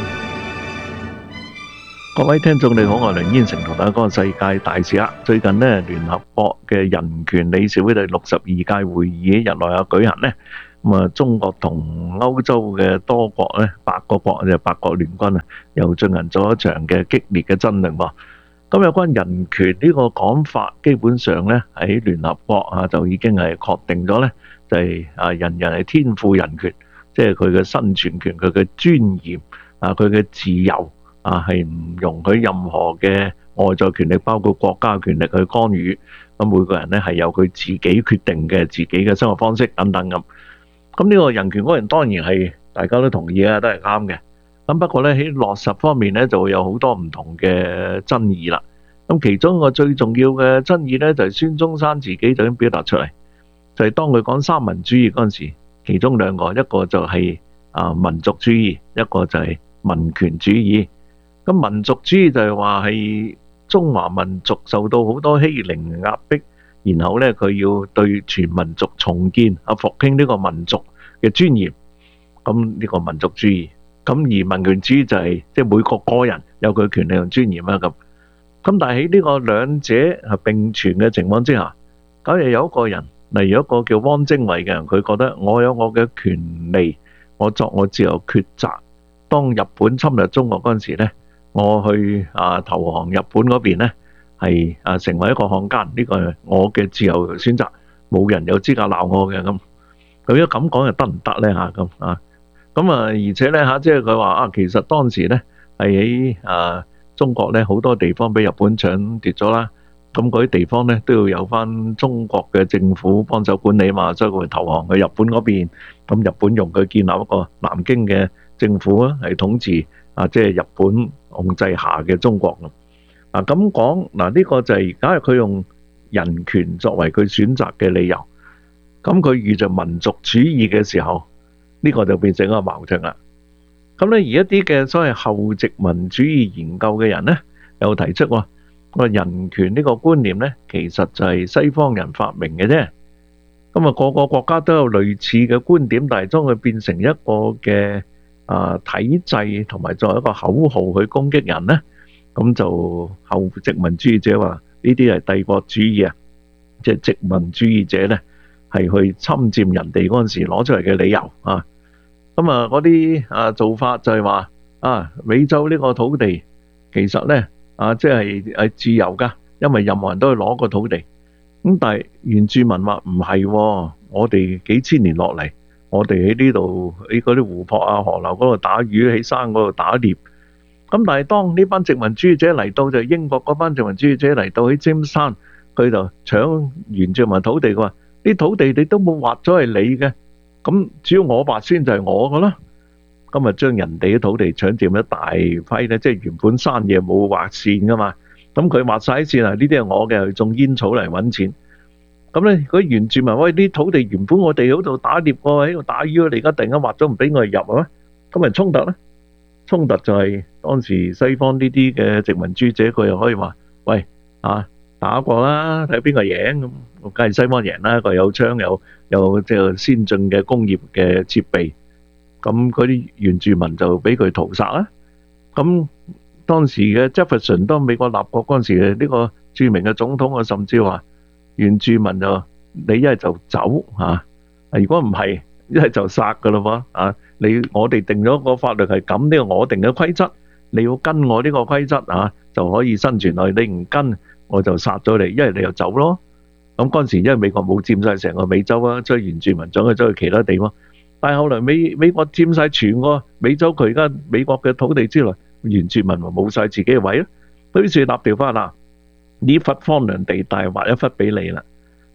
各位聽眾你好，我係梁燕成，同大家講個世界大事啊！最近呢，聯合國嘅人權理事會第六十二屆會議喺日內瓦舉行呢。咁啊，中國同歐洲嘅多國呢，八個國就八國聯軍啊，又進行咗一場嘅激烈嘅爭論喎。咁有關人權呢個講法，基本上咧喺聯合國啊就已經係確定咗咧，就係啊人人係天賦人權，即係佢嘅生存權、佢嘅尊嚴啊、佢嘅自由啊，係唔容許任何嘅外在權力，包括國家權力去干預。咁每個人咧係有佢自己決定嘅自己嘅生活方式等等咁。咁呢個人權嗰樣當然係大家都同意啊，都係啱嘅。咁不過咧喺落實方面咧就會有好多唔同嘅爭議啦。咁其中一個最重要嘅爭議咧就係孫中山自己就已經表達出嚟，就係當佢講三民主義嗰陣時，其中兩個一個就係啊民族主義，一個就係民權主義。咁民族主義就係話係中華民族受到好多欺凌壓迫，然後咧佢要對全民族重建啊復興呢個民族嘅尊嚴。咁呢個民族主義。咁而民權主義就係即係每個個人有佢權利同尊嚴啊咁。咁但係喺呢個兩者係並存嘅情況之下，假如有一個人，例如一個叫汪精衛嘅人，佢覺得我有我嘅權利，我作我自由抉擇。當日本侵略中國嗰陣時咧，我去啊投降日本嗰邊咧，係啊成為一個漢奸，呢個係我嘅自由選擇，冇人有資格鬧我嘅咁。咁如果咁講又得唔得咧嚇咁啊？咁啊，而且咧嚇，即係佢話啊，其實當時咧係喺啊中國咧好多地方俾日本搶奪咗啦，咁嗰啲地方咧都要有翻中國嘅政府幫手管理嘛，所以佢投降去日本嗰邊，咁日本用佢建立一個南京嘅政府啊，係統治啊，即係日本控制下嘅中國咁。啊咁講嗱，呢個就係假如佢用人權作為佢選擇嘅理由，咁佢遇着民族主義嘅時候，呢個就變成一個矛盾啦。咁咧，而一啲嘅所謂後殖民主義研究嘅人咧，有提出話，個人權呢個觀念咧，其實就係西方人發明嘅啫。咁啊，個個國家都有類似嘅觀點，但係將佢變成一個嘅啊體制，同埋作為一個口號去攻擊人咧，咁就後殖民主義者話呢啲係帝國主義啊，即係殖民主義者咧係去侵佔人哋嗰陣時攞出嚟嘅理由啊。咁啊，嗰啲啊做法就係話啊，美洲呢個土地其實咧啊，即係係自由噶，因為任何人都去攞個土地。咁但係原住民話唔係，我哋幾千年落嚟，我哋喺呢度喺嗰啲湖泊啊、河流嗰度打魚，喺山嗰度打獵。咁但係當呢班殖民主義者嚟到，就係英國嗰班殖民主義者嚟到喺尖山，佢就搶原住民土地，佢話啲土地你都冇劃咗係你嘅。咁只要我劃先就係我噶啦，咁啊將人哋嘅土地搶佔一大批咧，即係原本山野冇劃線噶嘛，咁佢劃晒啲線啊，呢啲係我嘅，去種煙草嚟搵錢。咁咧嗰啲原住民，喂，啲土地原本我哋喺度打獵喎，喺度打魚，你而家突然間劃咗唔俾我哋入啊？咁咪衝突咧？衝突就係當時西方呢啲嘅殖民主義者，佢又可以話，喂啊！打過啦，睇邊個贏咁，梗係西方贏啦。佢有槍，有有即係先進嘅工業嘅設備，咁嗰啲原住民就俾佢屠殺啦。咁當時嘅傑弗遜當美國立國嗰陣時嘅呢個著名嘅總統啊，甚至話原住民就你一係就走嚇，如果唔係一係就殺噶咯喎啊！你我哋定咗個法律係咁，呢個我定嘅規則，你要跟我呢個規則啊，就可以生存落去。你唔跟，我就殺咗你，一係你又走咯。咁嗰陣時，因為美國冇佔晒成個美洲啊，所以原住民走去走去其他地方。但係後來美美國佔晒全個美洲，佢而家美國嘅土地之內，原住民咪冇晒自己嘅位咯。於是立條法啦，呢忽荒涼地帶劃一忽俾你啦。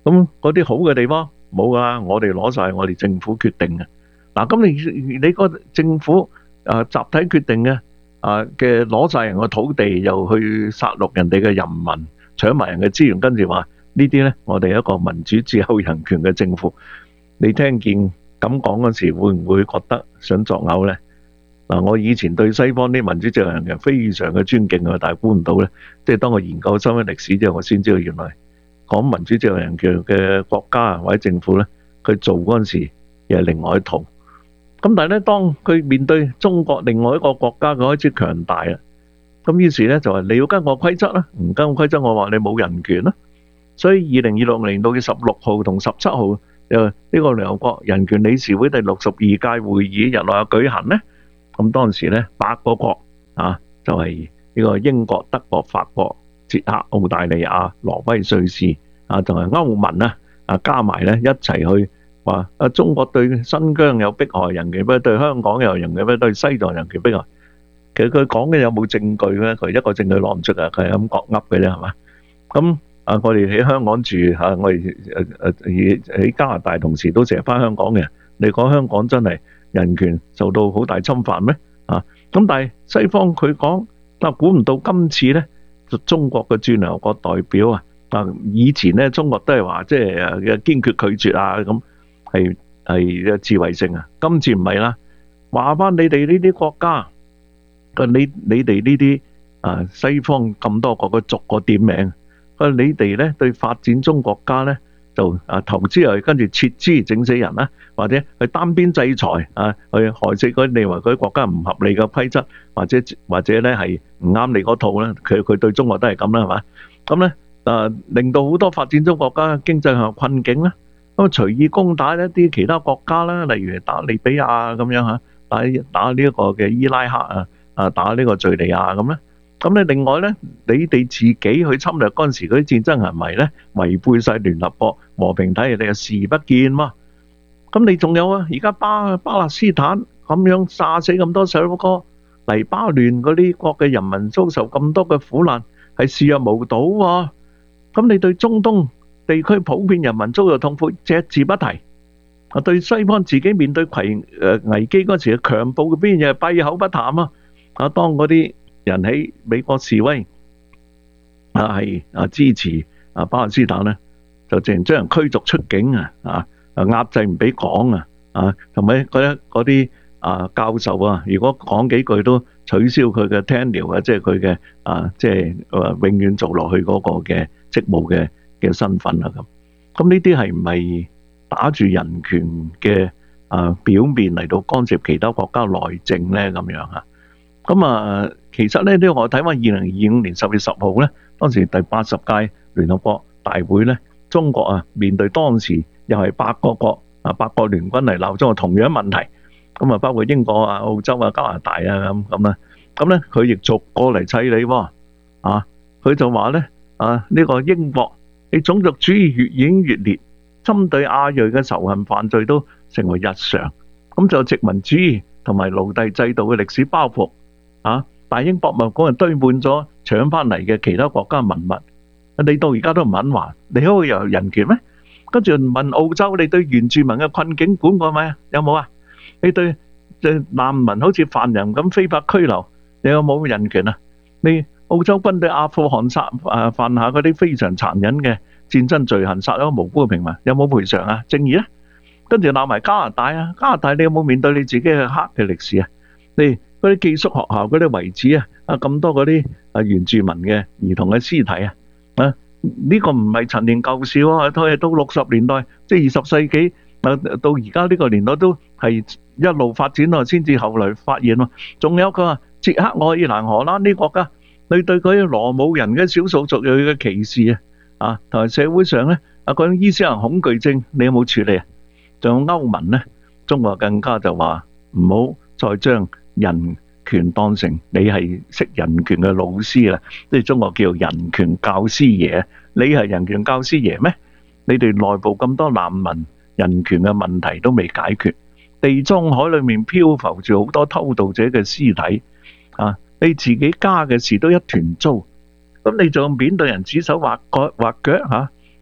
咁嗰啲好嘅地方冇噶啦，我哋攞晒，我哋政府決定嘅。嗱，咁你你個政府啊集體決定嘅啊嘅攞晒人個土地，又去殺戮人哋嘅人民，搶埋人嘅資源，跟住話呢啲咧，我哋一個民主自由人權嘅政府，你聽見咁講嗰時，會唔會覺得想作嘔咧？嗱，我以前對西方啲民主自由人權非常嘅尊敬啊，但係估唔到咧，即係當我研究深入歷史之後，我先知道原來講民主自由人權嘅國家或者政府咧，佢做嗰陣時又係另外一套。咁但係咧，當佢面對中國另外一個國家，佢開始強大啦。咁於是咧就話你要跟我規則啦，唔跟我規則，我話你冇人權啦。所以二零二六年到嘅十六號同十七號，誒呢個聯合國人權理事會第六十二屆會議日內有舉行咧。咁當時咧八個國啊，就係呢個英國、德國、法國、捷克、澳大利亞、挪威、瑞士啊，同埋歐盟啊，啊加埋咧一齊去話啊，中國對新疆有迫害人權，不過對香港有人權，不過對西藏人權迫害。其實佢講嘅有冇證據咧？佢一個證據攞唔出啊！佢係咁講噏嘅啫，係嘛？咁啊，我哋喺香港住嚇，我哋誒誒喺加拿大同時都成日翻香港嘅。你講香港真係人權受到好大侵犯咩？啊！咁但係西方佢講，但估唔到今次咧，就中國嘅駐聯合國代表啊，啊以前咧中國都係話即係誒嘅堅決拒絕啊，咁係係嘅自衛性啊。今次唔係啦，話翻你哋呢啲國家。你你哋呢啲啊西方咁多國嘅逐個點名，佢你哋咧對發展中國家咧就啊投資又跟住撤資整死人啦，或者去單邊制裁啊，去害死嗰啲你話嗰啲國家唔合理嘅規則，或者或者咧係唔啱你嗰套咧，佢佢對中國都係咁啦，係嘛？咁咧啊令到好多發展中國家經濟上困境啦，咁隨意攻打一啲其他國家啦，例如打利比亞咁樣嚇，打打呢一個嘅伊拉克啊。啊！打呢個敍利亞咁咧，咁咧另外咧，你哋自己去侵略嗰陣時，嗰啲戰爭行為咧，違背晒聯合國和平體系，你又視不見嘛？咁你仲有啊？而家巴巴勒斯坦咁樣殺死咁多細路哥，黎巴嫩嗰啲國嘅人民遭受咁多嘅苦難，係視若無睹喎。咁你對中東地區普遍人民遭受痛苦，隻字不提。啊，對西方自己面對危誒危機嗰時嘅強暴嘅邊嘢閉口不談啊！啊！當嗰啲人喺美國示威啊，係啊支持啊巴勒斯坦咧，就直情將人驅逐出境啊！啊啊壓制唔俾講啊！啊同埋嗰啲嗰啲啊教授啊，如果講幾句都取消佢嘅 tenure 啊，即係佢嘅啊，即係誒永遠做落去嗰個嘅職務嘅嘅身份啊咁。咁呢啲係唔係打住人權嘅啊表面嚟到干涉其他國家內政咧？咁樣啊？咁啊，其實咧，呢個我睇翻二零二五年十月十號咧，當時第八十屆聯合國大會咧，中國啊面對當時又係八個國啊八國聯軍嚟鬧中國同樣問題，咁啊包括英國啊、澳洲啊、加拿大啊咁咁啦，咁咧佢亦逐個嚟砌你喎，啊，佢就話咧啊呢個英國你種族主義越演越烈，針對亞裔嘅仇恨犯罪都成為日常，咁就殖民主義同埋奴隸制度嘅歷史包袱。啊！大英博物館堆滿咗搶翻嚟嘅其他國家文物，你到而家都唔肯還，你可以有人權咩？跟住問澳洲，你對原住民嘅困境管過未啊？有冇啊？你對誒難民好似犯人咁非法拘留，你有冇人權啊？你澳洲軍隊阿富汗殺誒犯下嗰啲非常殘忍嘅戰爭罪行，殺咗無辜嘅平民，有冇賠償啊？正義咧？跟住鬧埋加拿大啊！加拿大你有冇面對你自己嘅黑嘅歷史啊？你嗰啲寄宿學校嗰啲遺址啊，啊咁多嗰啲啊原住民嘅兒童嘅屍體啊，啊呢個唔係陳年舊事喎，都係到六十年代，即係二十世紀啊，到而家呢個年代都係一路發展咯，先至後來發現喎。仲有個啊，捷克、愛爾蘭、荷蘭呢啲國家，你對嗰啲羅姆人嘅少數族裔嘅歧視啊，啊同埋社會上咧啊嗰種伊斯蘭恐懼症，你有冇處理啊？仲有歐盟咧，中國更加就話唔好再將人權當成你係識人權嘅老師啦，即係中國叫人權教師爺。你係人權教師爺咩？你哋內部咁多難民人權嘅問題都未解決，地中海裏面漂浮住好多偷渡者嘅屍體啊！你自己家嘅事都一團糟，咁你仲面對人指手畫腳畫腳嚇？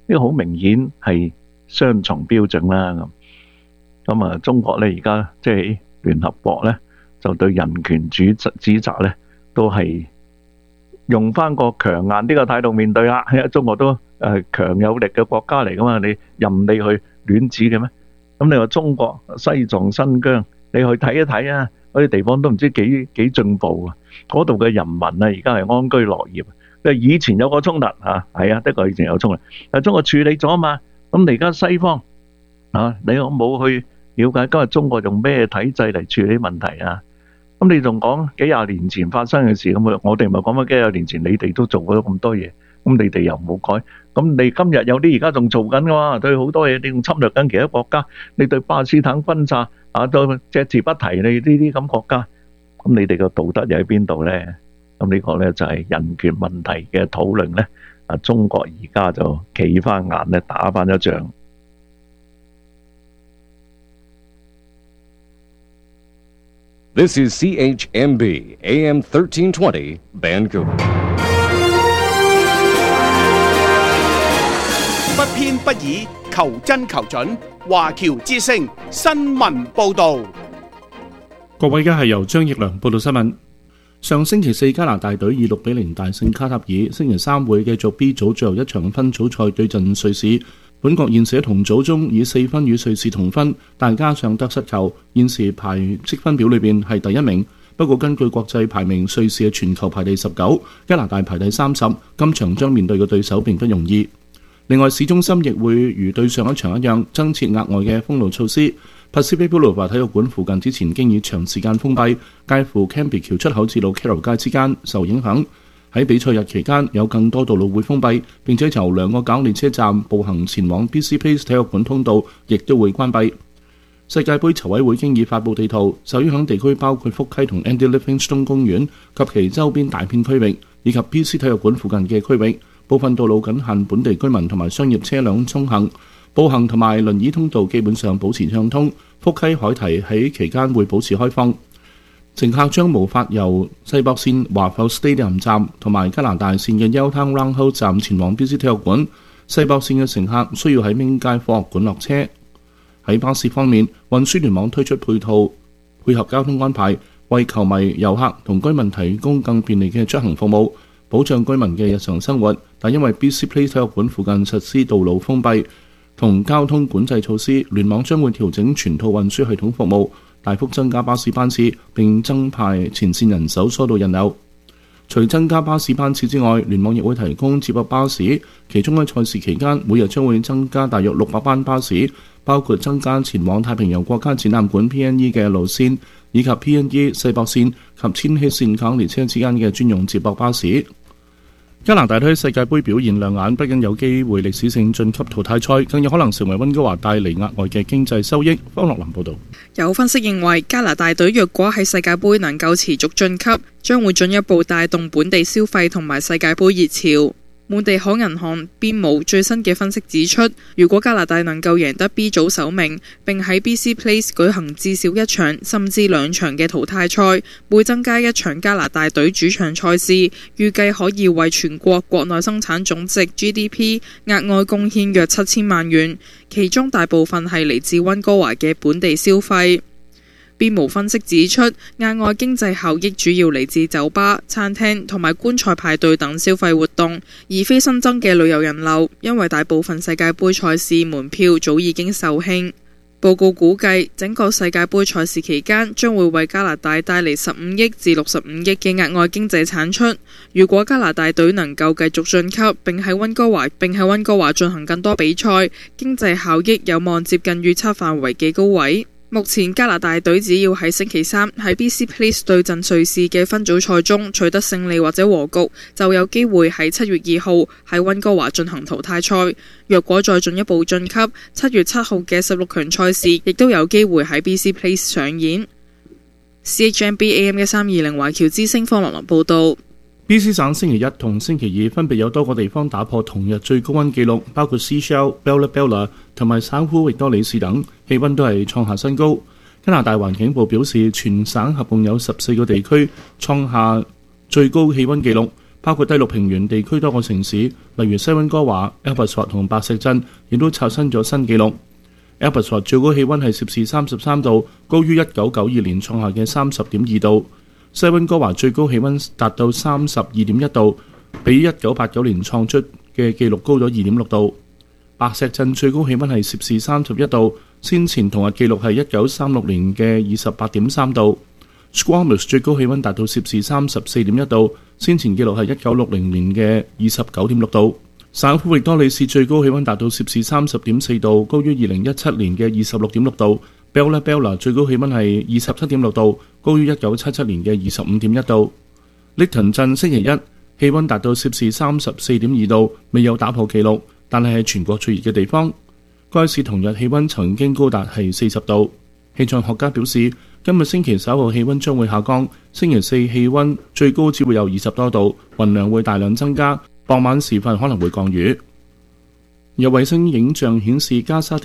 呢個好明顯係雙重標準啦。咁咁啊，中國咧而家即係聯合國咧，就對人權主指責咧，都係用翻個強硬呢個態度面對啦。因為中國都誒強有力嘅國家嚟噶嘛，你任你去亂指嘅咩？咁你話中國西藏、新疆，你去睇一睇啊，嗰啲地方都唔知幾幾進步啊！嗰度嘅人民啊，而家係安居樂業。因為以前有個衝突嚇，係啊，的確以前有衝突，但係中國處理咗啊嘛。咁你而家西方啊，你有冇去了解今日中國用咩體制嚟處理問題啊？咁你仲講幾廿年前發生嘅事咁啊？我哋咪講翻幾廿年前，你哋都做咗咁多嘢，咁你哋又冇改。咁你今日有啲而家仲做緊嘅嘛？對好多嘢，你仲侵略緊其他國家，你對巴勒斯坦轟炸啊，都隻字不提你呢啲咁國家，咁你哋嘅道德又喺邊度咧？咁呢個咧就係人權問題嘅討論咧。啊，中國而家就企翻硬咧，打翻一仗。 This is C H M B A M thirteen twenty Vancouver。 不偏不倚，求真求準。華僑之聲新聞報導。 各位，而家係由張奕良報道新聞。上星期四，加拿大隊以六比零大勝卡塔爾，星期三會繼續 B 組最後一場分組賽對陣瑞士。本國現時喺同組中以四分與瑞士同分，但加上得失球，現時排積分表裏邊係第一名。不過根據國際排名，瑞士係全球排第十九，加拿大排第三十。今場將面對嘅對手並不容易。另外，市中心亦會如對上一場一樣，增設額外嘅封路措施。Pacific Boulevard 體育館附近之前經已長時間封閉，介乎 Cambie 橋出口至到 Carroll 街之間受影響。喺比賽日期間，有更多道路會封閉，並且由兩個搞列車站步行前往 B C Place 體育館通道亦都會關閉。世界盃籌委會經已發布地圖，受影響地區包括福溪同 Andy Livingstone 公園及其周邊大片區域，以及 B C 體育館附近嘅區域。部分道路僅限本地居民同埋商業車輛通行，步行同埋輪椅通道基本上保持暢通。福溪海堤喺期間會保持開放，乘客將無法由西北線華埠 Stadium 站同埋加拿大線嘅 Yaletown Roundhouse 站前往 B C 體育館。西北線嘅乘客需要喺明街科學館落車。喺巴士方面，運輸聯網推出配套，配合交通安排，為球迷、遊客同居民提供更便利嘅出行服務，保障居民嘅日常生活。但因為 B C Place 體育館附近實施道路封閉同交通管制措施，聯網將會調整全套運輸系統服務，大幅增加巴士班次，並增派前線人手疏導人流。除增加巴士班次之外，聯網亦會提供接駁巴士，其中喺賽事期間，每日將會增加大約六百班巴士，包括增加前往太平洋國家展覽館 P N E 嘅路線，以及 P N E 世博線及千禧線港列車之間嘅專用接駁巴士。加拿大隊世界盃表現亮眼，不僅有機會歷史性晉級淘汰賽，更有可能成為溫哥華帶嚟額外嘅經濟收益。方樂林報導。 有分析認為，加拿大隊若果喺世界盃能夠持續晉級，將會進一步帶動本地消費同埋世界盃熱潮。滿地可銀行邊無最新嘅分析指出，如果加拿大能夠贏得 B 組首名，並喺 B C Place 舉行至少一場甚至兩場嘅淘汰賽，會增加一場加拿大隊主場賽事，預計可以為全國國內生產總值 G D P 額外貢獻約七千萬元，其中大部分係嚟自溫哥華嘅本地消費。邊無分析指出，額外經濟效益主要嚟自酒吧、餐廳同埋觀賽派對等消費活動，而非新增嘅旅遊人流，因為大部分世界盃賽事門票早已經售罄。報告估計，整個世界盃賽事期間將會為加拿大帶嚟十五億至六十五億嘅額外經濟產出。如果加拿大隊能夠繼續晉級，並喺溫哥華並喺溫哥華進行更多比賽，經濟效益有望接近預測範圍嘅高位。目前加拿大隊只要喺星期三喺 B C Place 對陣瑞士嘅分組賽中取得勝利或者和局，就有機會喺七月二號喺溫哥華進行淘汰賽。若果再進一步晉級，七月七號嘅十六強賽事亦都有機會喺 B C Place 上演。C H M B A M 一三二零華僑之聲方樂樂報道。 B C 省星期一同星期二分別有多個地方打破同日最高溫紀錄，包括 Seashell、Bella Bella 同埋省府域多里士等，氣溫都係創下新高。加拿大環境部表示，全省合共有十四個地區創下最高氣溫紀錄， 包括低陸平原地區多個城市，例如西溫哥華、Abbotsford 同白石鎮，亦都刷新咗新紀錄。Abbotsford 最高氣溫係攝氏三十三度，高於一九九二年創下嘅三十點二度。西溫哥華最高氣溫達到三十二點一度，比一九八九年創出嘅紀錄高咗二點六度。白石鎮最高氣溫係攝氏三十一度，先前同日紀錄係一九三六年嘅二十八點三度。Squamish 最高氣溫達到攝氏三十四點一度，先前紀錄係一九六零年嘅二十九點六度。省府域多利市最高氣溫達到攝氏三十點四度，高於二零一七年嘅二十六點六度。Bella Bella 最高氣溫係二十七點六度，高於一九七七年嘅二十五點一度。Lytton 鎮星期一氣溫達到攝氏三十四點二度，未有打破紀錄，但係係全國最熱嘅地方。該市同日氣溫曾經高達係四十度。氣象學家表示，今日星期稍後氣溫將會下降，星期四氣溫最高只會有二十多度，雲量會大量增加，傍晚時分可能會降雨。有衛星影像顯示加沙